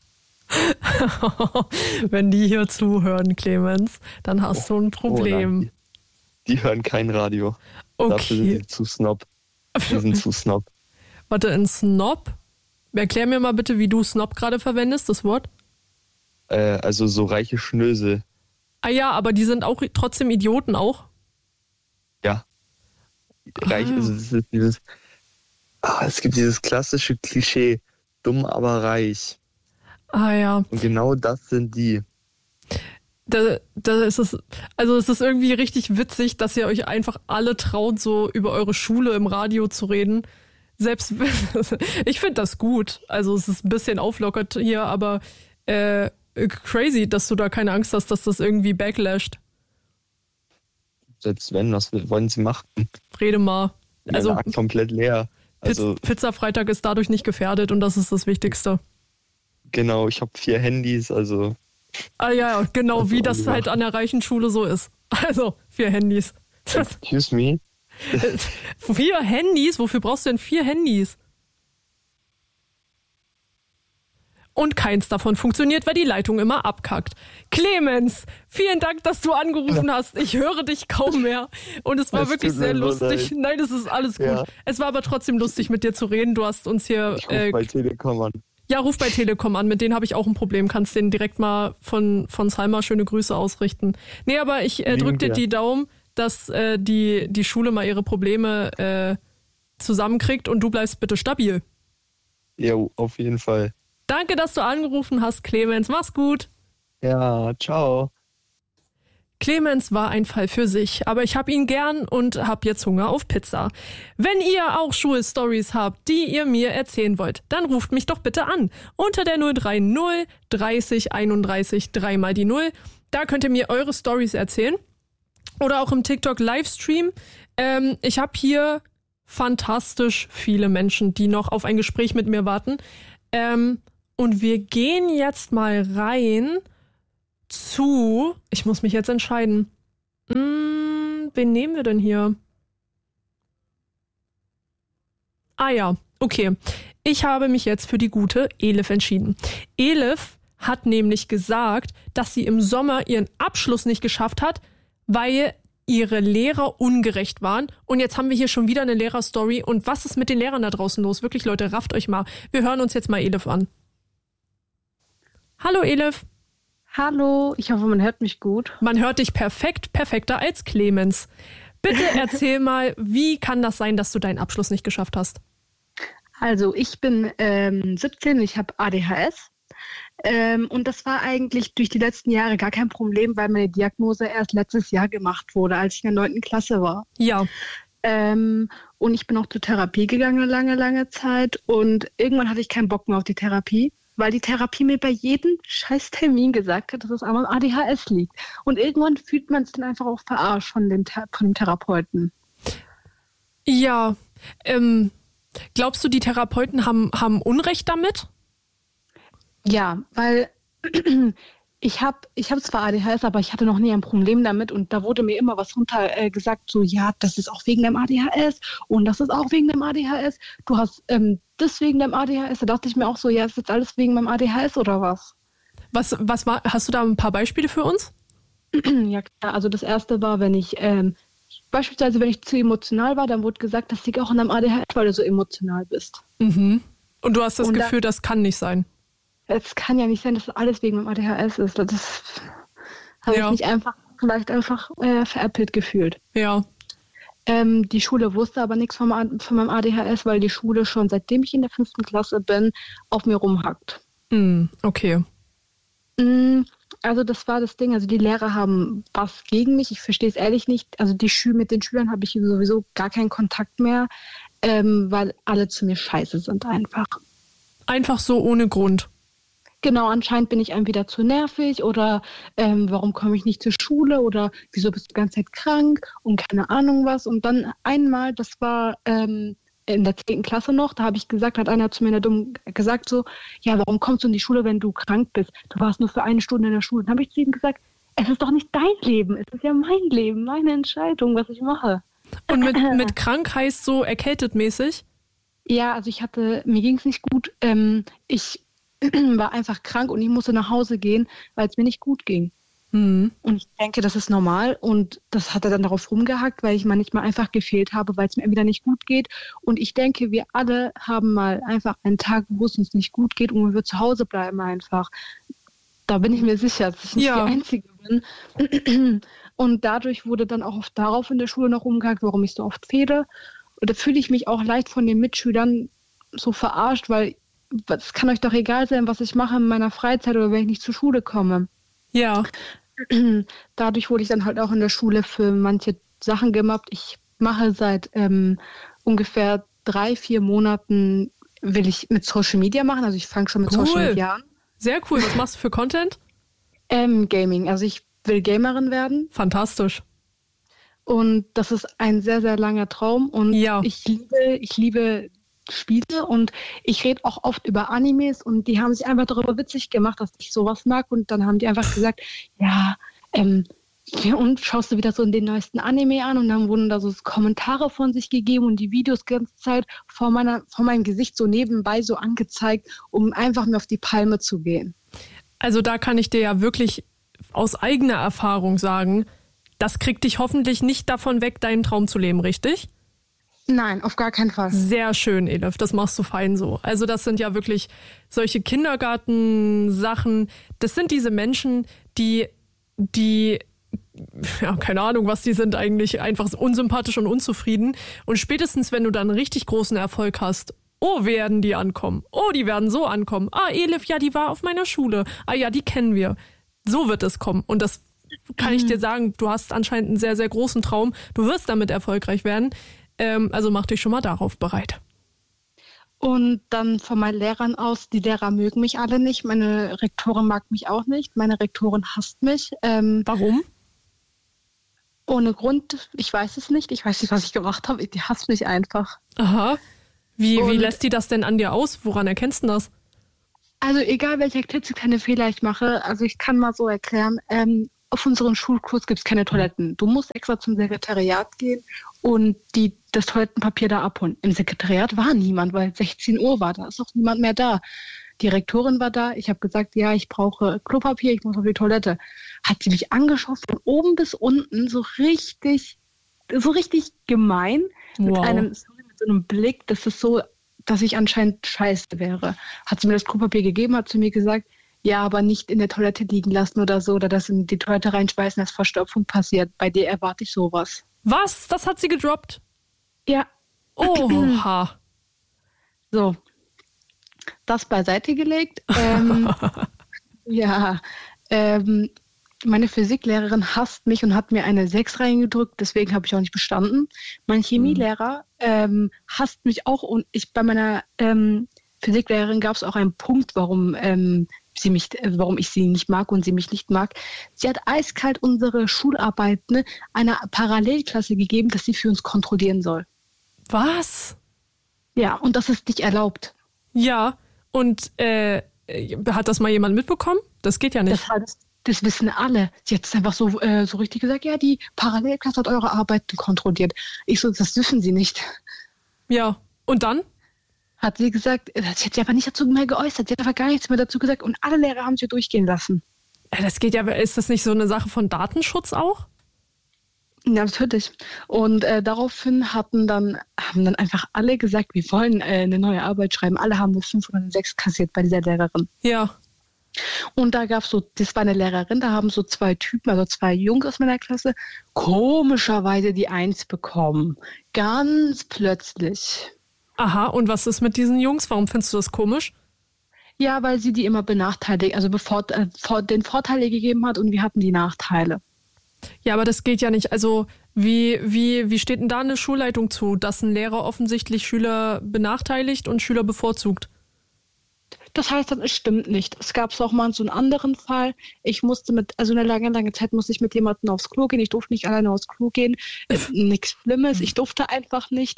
Wenn die hier zuhören, Clemens, dann hast du ein Problem. Nein. Die hören kein Radio. Okay. Dafür sind sie zu Snob. Die sind zu Snob. Warte, ein Snob? Erklär mir mal bitte, wie du Snob gerade verwendest, das Wort. Also so reiche Schnösel. Ah ja, aber die sind auch trotzdem Idioten auch? Ja. Reich ist dieses... es gibt dieses klassische Klischee, dumm, aber reich. Ah ja. Und genau das sind die. Da ist es, also es ist irgendwie richtig witzig, dass ihr euch einfach alle traut, so über eure Schule im Radio zu reden. Selbst, ich finde das gut. Also es ist ein bisschen auflockert hier, aber crazy, dass du da keine Angst hast, dass das irgendwie backlasht. Selbst wenn, was wollen sie machen? Rede mal. Also komplett leer. Also, Pizza Freitag ist dadurch nicht gefährdet und das ist das Wichtigste. Genau, ich habe 4 Handys, also... Ah ja, genau, wie das halt an der reichen Schule so ist. Also, 4 Handys. Excuse me? 4 Handys? Wofür brauchst du denn 4 Handys? Und keins davon funktioniert, weil die Leitung immer abkackt. Clemens, vielen Dank, dass du angerufen hast. Ich höre dich kaum mehr. Und es war wirklich sehr lustig. Nein, es ist alles gut. Ja. Es war aber trotzdem lustig, mit dir zu reden. Du hast uns hier... Ich ruf bei Telekom an. Ja, ruf bei Telekom an. Mit denen habe ich auch ein Problem. Kannst denen direkt mal von Salma schöne Grüße ausrichten. Nee, aber ich drück dir die Daumen, dass die Schule mal ihre Probleme zusammenkriegt und du bleibst bitte stabil. Ja, auf jeden Fall. Danke, dass du angerufen hast, Clemens. Mach's gut. Ja, ciao. Clemens war ein Fall für sich, aber ich habe ihn gern und habe jetzt Hunger auf Pizza. Wenn ihr auch Schulstories habt, die ihr mir erzählen wollt, dann ruft mich doch bitte an. Unter der 030 30 31 3 mal die 0. Da könnt ihr mir eure Stories erzählen. Oder auch im TikTok-Livestream. Ich habe hier fantastisch viele Menschen, die noch auf ein Gespräch mit mir warten. Und wir gehen jetzt mal rein zu... Ich muss mich jetzt entscheiden. Wen nehmen wir denn hier? Ah ja, okay. Ich habe mich jetzt für die gute Elif entschieden. Elif hat nämlich gesagt, dass sie im Sommer ihren Abschluss nicht geschafft hat, weil ihre Lehrer ungerecht waren. Und jetzt haben wir hier schon wieder eine Lehrerstory. Und was ist mit den Lehrern da draußen los? Wirklich, Leute, rafft euch mal. Wir hören uns jetzt mal Elif an. Hallo Elif. Hallo, ich hoffe, man hört mich gut. Man hört dich perfekt, perfekter als Clemens. Bitte erzähl mal, wie kann das sein, dass du deinen Abschluss nicht geschafft hast? Also ich bin 17, ich habe ADHS. Und das war eigentlich durch die letzten Jahre gar kein Problem, weil meine Diagnose erst letztes Jahr gemacht wurde, als ich in der 9. Klasse war. Ja. Und ich bin auch zur Therapie gegangen lange Zeit. Und irgendwann hatte ich keinen Bock mehr auf die Therapie, weil die Therapie mir bei jedem scheiß Termin gesagt hat, dass es am ADHS liegt. Und irgendwann fühlt man sich dann einfach auch verarscht von dem Therapeuten. Ja, glaubst du, die Therapeuten haben Unrecht damit? Ja, weil ich hab zwar ADHS, aber ich hatte noch nie ein Problem damit und da wurde mir immer was runter gesagt, so ja, das ist auch wegen deinem ADHS und das ist auch wegen deinem ADHS. Du hast das wegen deinem ADHS. Da dachte ich mir auch so, ja, ist jetzt alles wegen meinem ADHS oder was? Was war, hast du da ein paar Beispiele für uns? Ja klar, also das erste war, wenn ich beispielsweise, wenn ich zu emotional war, dann wurde gesagt, das liegt auch an deinem ADHS, weil du so emotional bist. Mhm. Und du hast das Gefühl, das kann nicht sein. Es kann ja nicht sein, dass das alles wegen meinem ADHS ist. Das habe ich mich vielleicht einfach veräppelt gefühlt. Ja. Die Schule wusste aber nichts von meinem ADHS, weil die Schule schon seitdem ich in der 5. Klasse bin, auf mir rumhackt. Okay. Also das war das Ding. Also die Lehrer haben was gegen mich. Ich verstehe es ehrlich nicht. Also mit den Schülern habe ich sowieso gar keinen Kontakt mehr, weil alle zu mir scheiße sind einfach. Einfach so ohne Grund. Genau, anscheinend bin ich entweder zu nervig oder warum komme ich nicht zur Schule oder wieso bist du die ganze Zeit krank und keine Ahnung was. Und dann einmal, das war in der 10. Klasse noch, da habe ich gesagt, hat einer zu mir dumm gesagt so, ja, warum kommst du in die Schule, wenn du krank bist? Du warst nur für 1 Stunde in der Schule. Dann habe ich zu ihm gesagt, es ist doch nicht dein Leben, es ist ja mein Leben, meine Entscheidung, was ich mache. Und mit krank heißt so erkältet mäßig? Ja, also mir ging es nicht gut. Ich war einfach krank und ich musste nach Hause gehen, weil es mir nicht gut ging. Und ich denke, das ist normal und das hat er dann darauf rumgehackt, weil ich manchmal einfach gefehlt habe, weil es mir wieder nicht gut geht. Und ich denke, wir alle haben mal einfach einen Tag, wo es uns nicht gut geht und wir zu Hause bleiben einfach. Da bin ich mir sicher, dass ich nicht die Einzige bin. Und dadurch wurde dann auch oft darauf in der Schule noch rumgehackt, warum ich so oft fehle. Und da fühle ich mich auch leicht von den Mitschülern so verarscht, weil es kann euch doch egal sein, was ich mache in meiner Freizeit oder wenn ich nicht zur Schule komme. Ja. Dadurch wurde ich dann halt auch in der Schule für manche Sachen gemobbt. Ich mache seit ungefähr 3-4 Monaten, will ich mit Social Media machen. Also ich fange schon mit Social Media an. Sehr cool. Was machst du für Content? Gaming. Also ich will Gamerin werden. Fantastisch. Und das ist ein sehr, sehr langer Traum. Und ich liebe Spiele und ich rede auch oft über Animes und die haben sich einfach darüber witzig gemacht, dass ich sowas mag und dann haben die einfach gesagt, ja, und schaust du wieder so in den neuesten Anime an und dann wurden da so Kommentare von sich gegeben und die Videos die ganze Zeit vor meinem Gesicht so nebenbei so angezeigt, um einfach mir auf die Palme zu gehen. Also da kann ich dir ja wirklich aus eigener Erfahrung sagen, das kriegt dich hoffentlich nicht davon weg, deinen Traum zu leben, richtig? Nein, auf gar keinen Fall. Sehr schön, Elif, das machst du fein so. Also das sind ja wirklich solche Kindergartensachen. Das sind diese Menschen, die, ja, keine Ahnung, was die sind eigentlich, einfach unsympathisch und unzufrieden. Und spätestens, wenn du dann richtig großen Erfolg hast, oh, werden die ankommen. Oh, die werden so ankommen. Ah, Elif, ja, die war auf meiner Schule. Ah ja, die kennen wir. So wird es kommen. Und das kann ich dir sagen, du hast anscheinend einen sehr, sehr großen Traum. Du wirst damit erfolgreich werden. Also mach dich schon mal darauf bereit. Und dann von meinen Lehrern aus, die Lehrer mögen mich alle nicht. Meine Rektorin mag mich auch nicht. Meine Rektorin hasst mich. Warum? Ohne Grund. Ich weiß es nicht. Ich weiß nicht, was ich gemacht habe. Die hasst mich einfach. Aha. Wie lässt die das denn an dir aus? Woran erkennst du das? Also egal, welcher klitzekleine Fehler ich mache, also ich kann mal so erklären, auf unserem Schulkurs gibt es keine Toiletten. Du musst extra zum Sekretariat gehen und das Toilettenpapier da abholen. Im Sekretariat war niemand, weil 16 Uhr war, da ist auch niemand mehr da. Die Rektorin war da, ich habe gesagt, ja, ich brauche Klopapier, ich muss auf die Toilette. Hat sie mich angeschaut von oben bis unten, so richtig gemein, mit so einem Blick, das ist so, dass ich anscheinend scheiße wäre. Hat sie mir das Klopapier gegeben, hat zu mir gesagt, ja, aber nicht in der Toilette liegen lassen oder so, oder das in die Toilette reinschmeißen, dass Verstopfung passiert. Bei dir erwarte ich sowas. Was? Das hat sie gedroppt? Ja. Oha. So. Das beiseite gelegt. Meine Physiklehrerin hasst mich und hat mir eine 6 reingedrückt, deswegen habe ich auch nicht bestanden. Mein Chemielehrer hasst mich auch und bei meiner Physiklehrerin gab es auch einen Punkt, warum ich sie nicht mag und sie mich nicht mag. Sie hat eiskalt unsere Schularbeiten einer Parallelklasse gegeben, dass sie für uns kontrollieren soll. Was? Ja, und das ist nicht erlaubt. Ja, und hat das mal jemand mitbekommen? Das geht ja nicht. Das wissen alle. Sie hat es einfach so richtig gesagt, ja, die Parallelklasse hat eure Arbeiten kontrolliert. Ich so, das dürfen sie nicht. Ja, und dann? Hat sie gesagt, sie hat sich einfach nicht dazu mehr geäußert. Sie hat einfach gar nichts mehr dazu gesagt und alle Lehrer haben sie durchgehen lassen. Das geht ja, ist das nicht so eine Sache von Datenschutz auch? Ja, natürlich. Und daraufhin haben dann einfach alle gesagt, wir wollen eine neue Arbeit schreiben. Alle haben eine 5 oder eine 6 kassiert bei dieser Lehrerin. Ja. Und da gab es das war eine Lehrerin, da haben so 2 Typen, also 2 Jungs aus meiner Klasse, komischerweise die 1 bekommen. Ganz plötzlich. Aha, und was ist mit diesen Jungs? Warum findest du das komisch? Ja, weil sie die immer benachteiligt, also den Vorteile gegeben hat und wir hatten die Nachteile. Ja, aber das geht ja nicht. Also wie steht denn da eine Schulleitung zu, dass ein Lehrer offensichtlich Schüler benachteiligt und Schüler bevorzugt? Das heißt dann, es stimmt nicht. Es gab auch mal so einen anderen Fall. Ich musste eine lange Zeit musste ich mit jemandem aufs Klo gehen. Ich durfte nicht alleine aufs Klo gehen. Nichts Schlimmes. Ich durfte einfach nicht.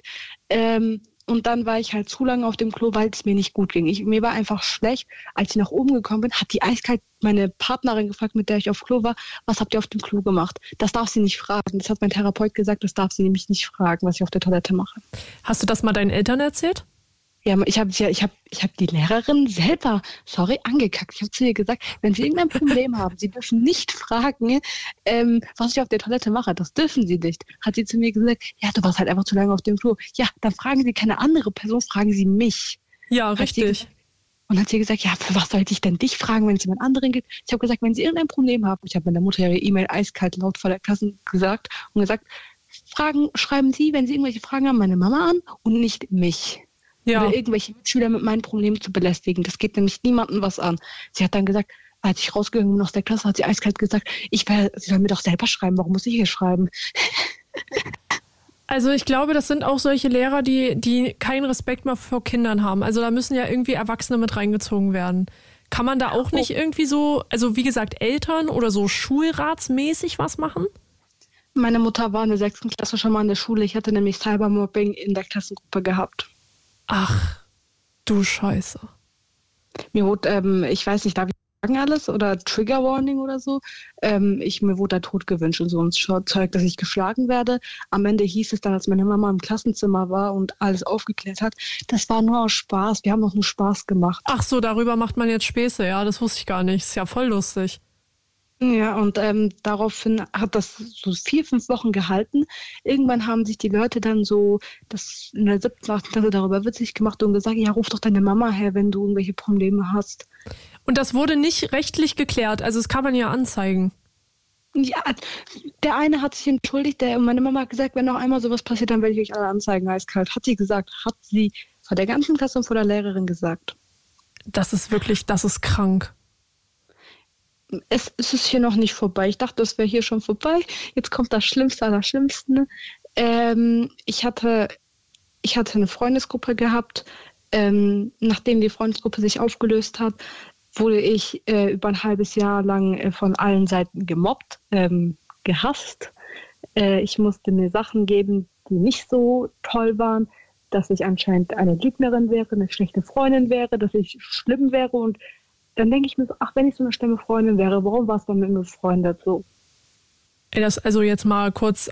Und dann war ich halt zu lange auf dem Klo, weil es mir nicht gut ging. Mir war einfach schlecht. Als ich nach oben gekommen bin, hat die eiskalt meine Partnerin gefragt, mit der ich auf Klo war, was habt ihr auf dem Klo gemacht? Das darf sie nicht fragen. Das hat mein Therapeut gesagt, das darf sie nämlich nicht fragen, was ich auf der Toilette mache. Hast du das mal deinen Eltern erzählt? Ja, ich hab die Lehrerin selber, angekackt. Ich habe zu ihr gesagt, wenn Sie irgendein Problem haben, Sie dürfen nicht fragen, was ich auf der Toilette mache. Das dürfen Sie nicht. Hat sie zu mir gesagt, ja, du warst halt einfach zu lange auf dem Klo. Ja, dann fragen Sie keine andere Person, fragen Sie mich. Ja, richtig. Und hat sie gesagt, ja, für was sollte ich denn dich fragen, wenn es jemand anderen gibt? Ich habe gesagt, wenn Sie irgendein Problem haben, ich habe meiner Mutter ihre E-Mail eiskalt laut vor der Klasse gesagt, schreiben Sie, wenn Sie irgendwelche Fragen haben, meine Mama an und nicht mich. Ja. Oder irgendwelche Mitschüler mit meinen Problemen zu belästigen. Das geht nämlich niemandem was an. Sie hat dann gesagt, als ich rausgegangen bin aus der Klasse, hat sie eiskalt gesagt, sie soll mir doch selber schreiben, warum muss ich hier schreiben? Also ich glaube, das sind auch solche Lehrer, die keinen Respekt mehr vor Kindern haben. Also da müssen ja irgendwie Erwachsene mit reingezogen werden. Kann man da auch nicht irgendwie so, also wie gesagt, Eltern oder so schulratsmäßig was machen? Meine Mutter war in der 6. Klasse schon mal in der Schule. Ich hatte nämlich Cybermobbing in der Klassengruppe gehabt. Ach, du Scheiße. Mir wurde, ich weiß nicht, darf ich sagen alles oder Trigger Warning oder so? Mir wurde da Tod gewünscht und so ein Zeug, dass ich geschlagen werde. Am Ende hieß es dann, als meine Mama im Klassenzimmer war und alles aufgeklärt hat, das war nur aus Spaß. Wir haben doch nur Spaß gemacht. Ach so, darüber macht man jetzt Späße, ja, das wusste ich gar nicht. Ist ja voll lustig. Ja, und daraufhin hat das so 4-5 Wochen gehalten. Irgendwann haben sich die Leute dann so in der 7., 8. Klasse darüber witzig gemacht und gesagt, ja, ruf doch deine Mama her, wenn du irgendwelche Probleme hast. Und das wurde nicht rechtlich geklärt, also das kann man ja anzeigen. Ja, der eine hat sich entschuldigt, meine Mama hat gesagt, wenn noch einmal sowas passiert, dann werde ich euch alle anzeigen, eiskalt. Hat sie vor der ganzen Klasse und vor der Lehrerin gesagt. Das ist krank. es ist hier noch nicht vorbei. Ich dachte, das wäre hier schon vorbei. Jetzt kommt das Schlimmste aller Schlimmsten. Ich hatte eine Freundesgruppe gehabt. Nachdem die Freundesgruppe sich aufgelöst hat, wurde ich über ein halbes Jahr lang von allen Seiten gemobbt, gehasst. Ich musste mir Sachen geben, die nicht so toll waren, dass ich anscheinend eine Lügnerin wäre, eine schlechte Freundin wäre, dass ich schlimm wäre. Und dann denke ich mir so, ach, wenn ich so eine schlimme Freundin wäre, warum warst du mit mir befreundet so? Das also jetzt mal kurz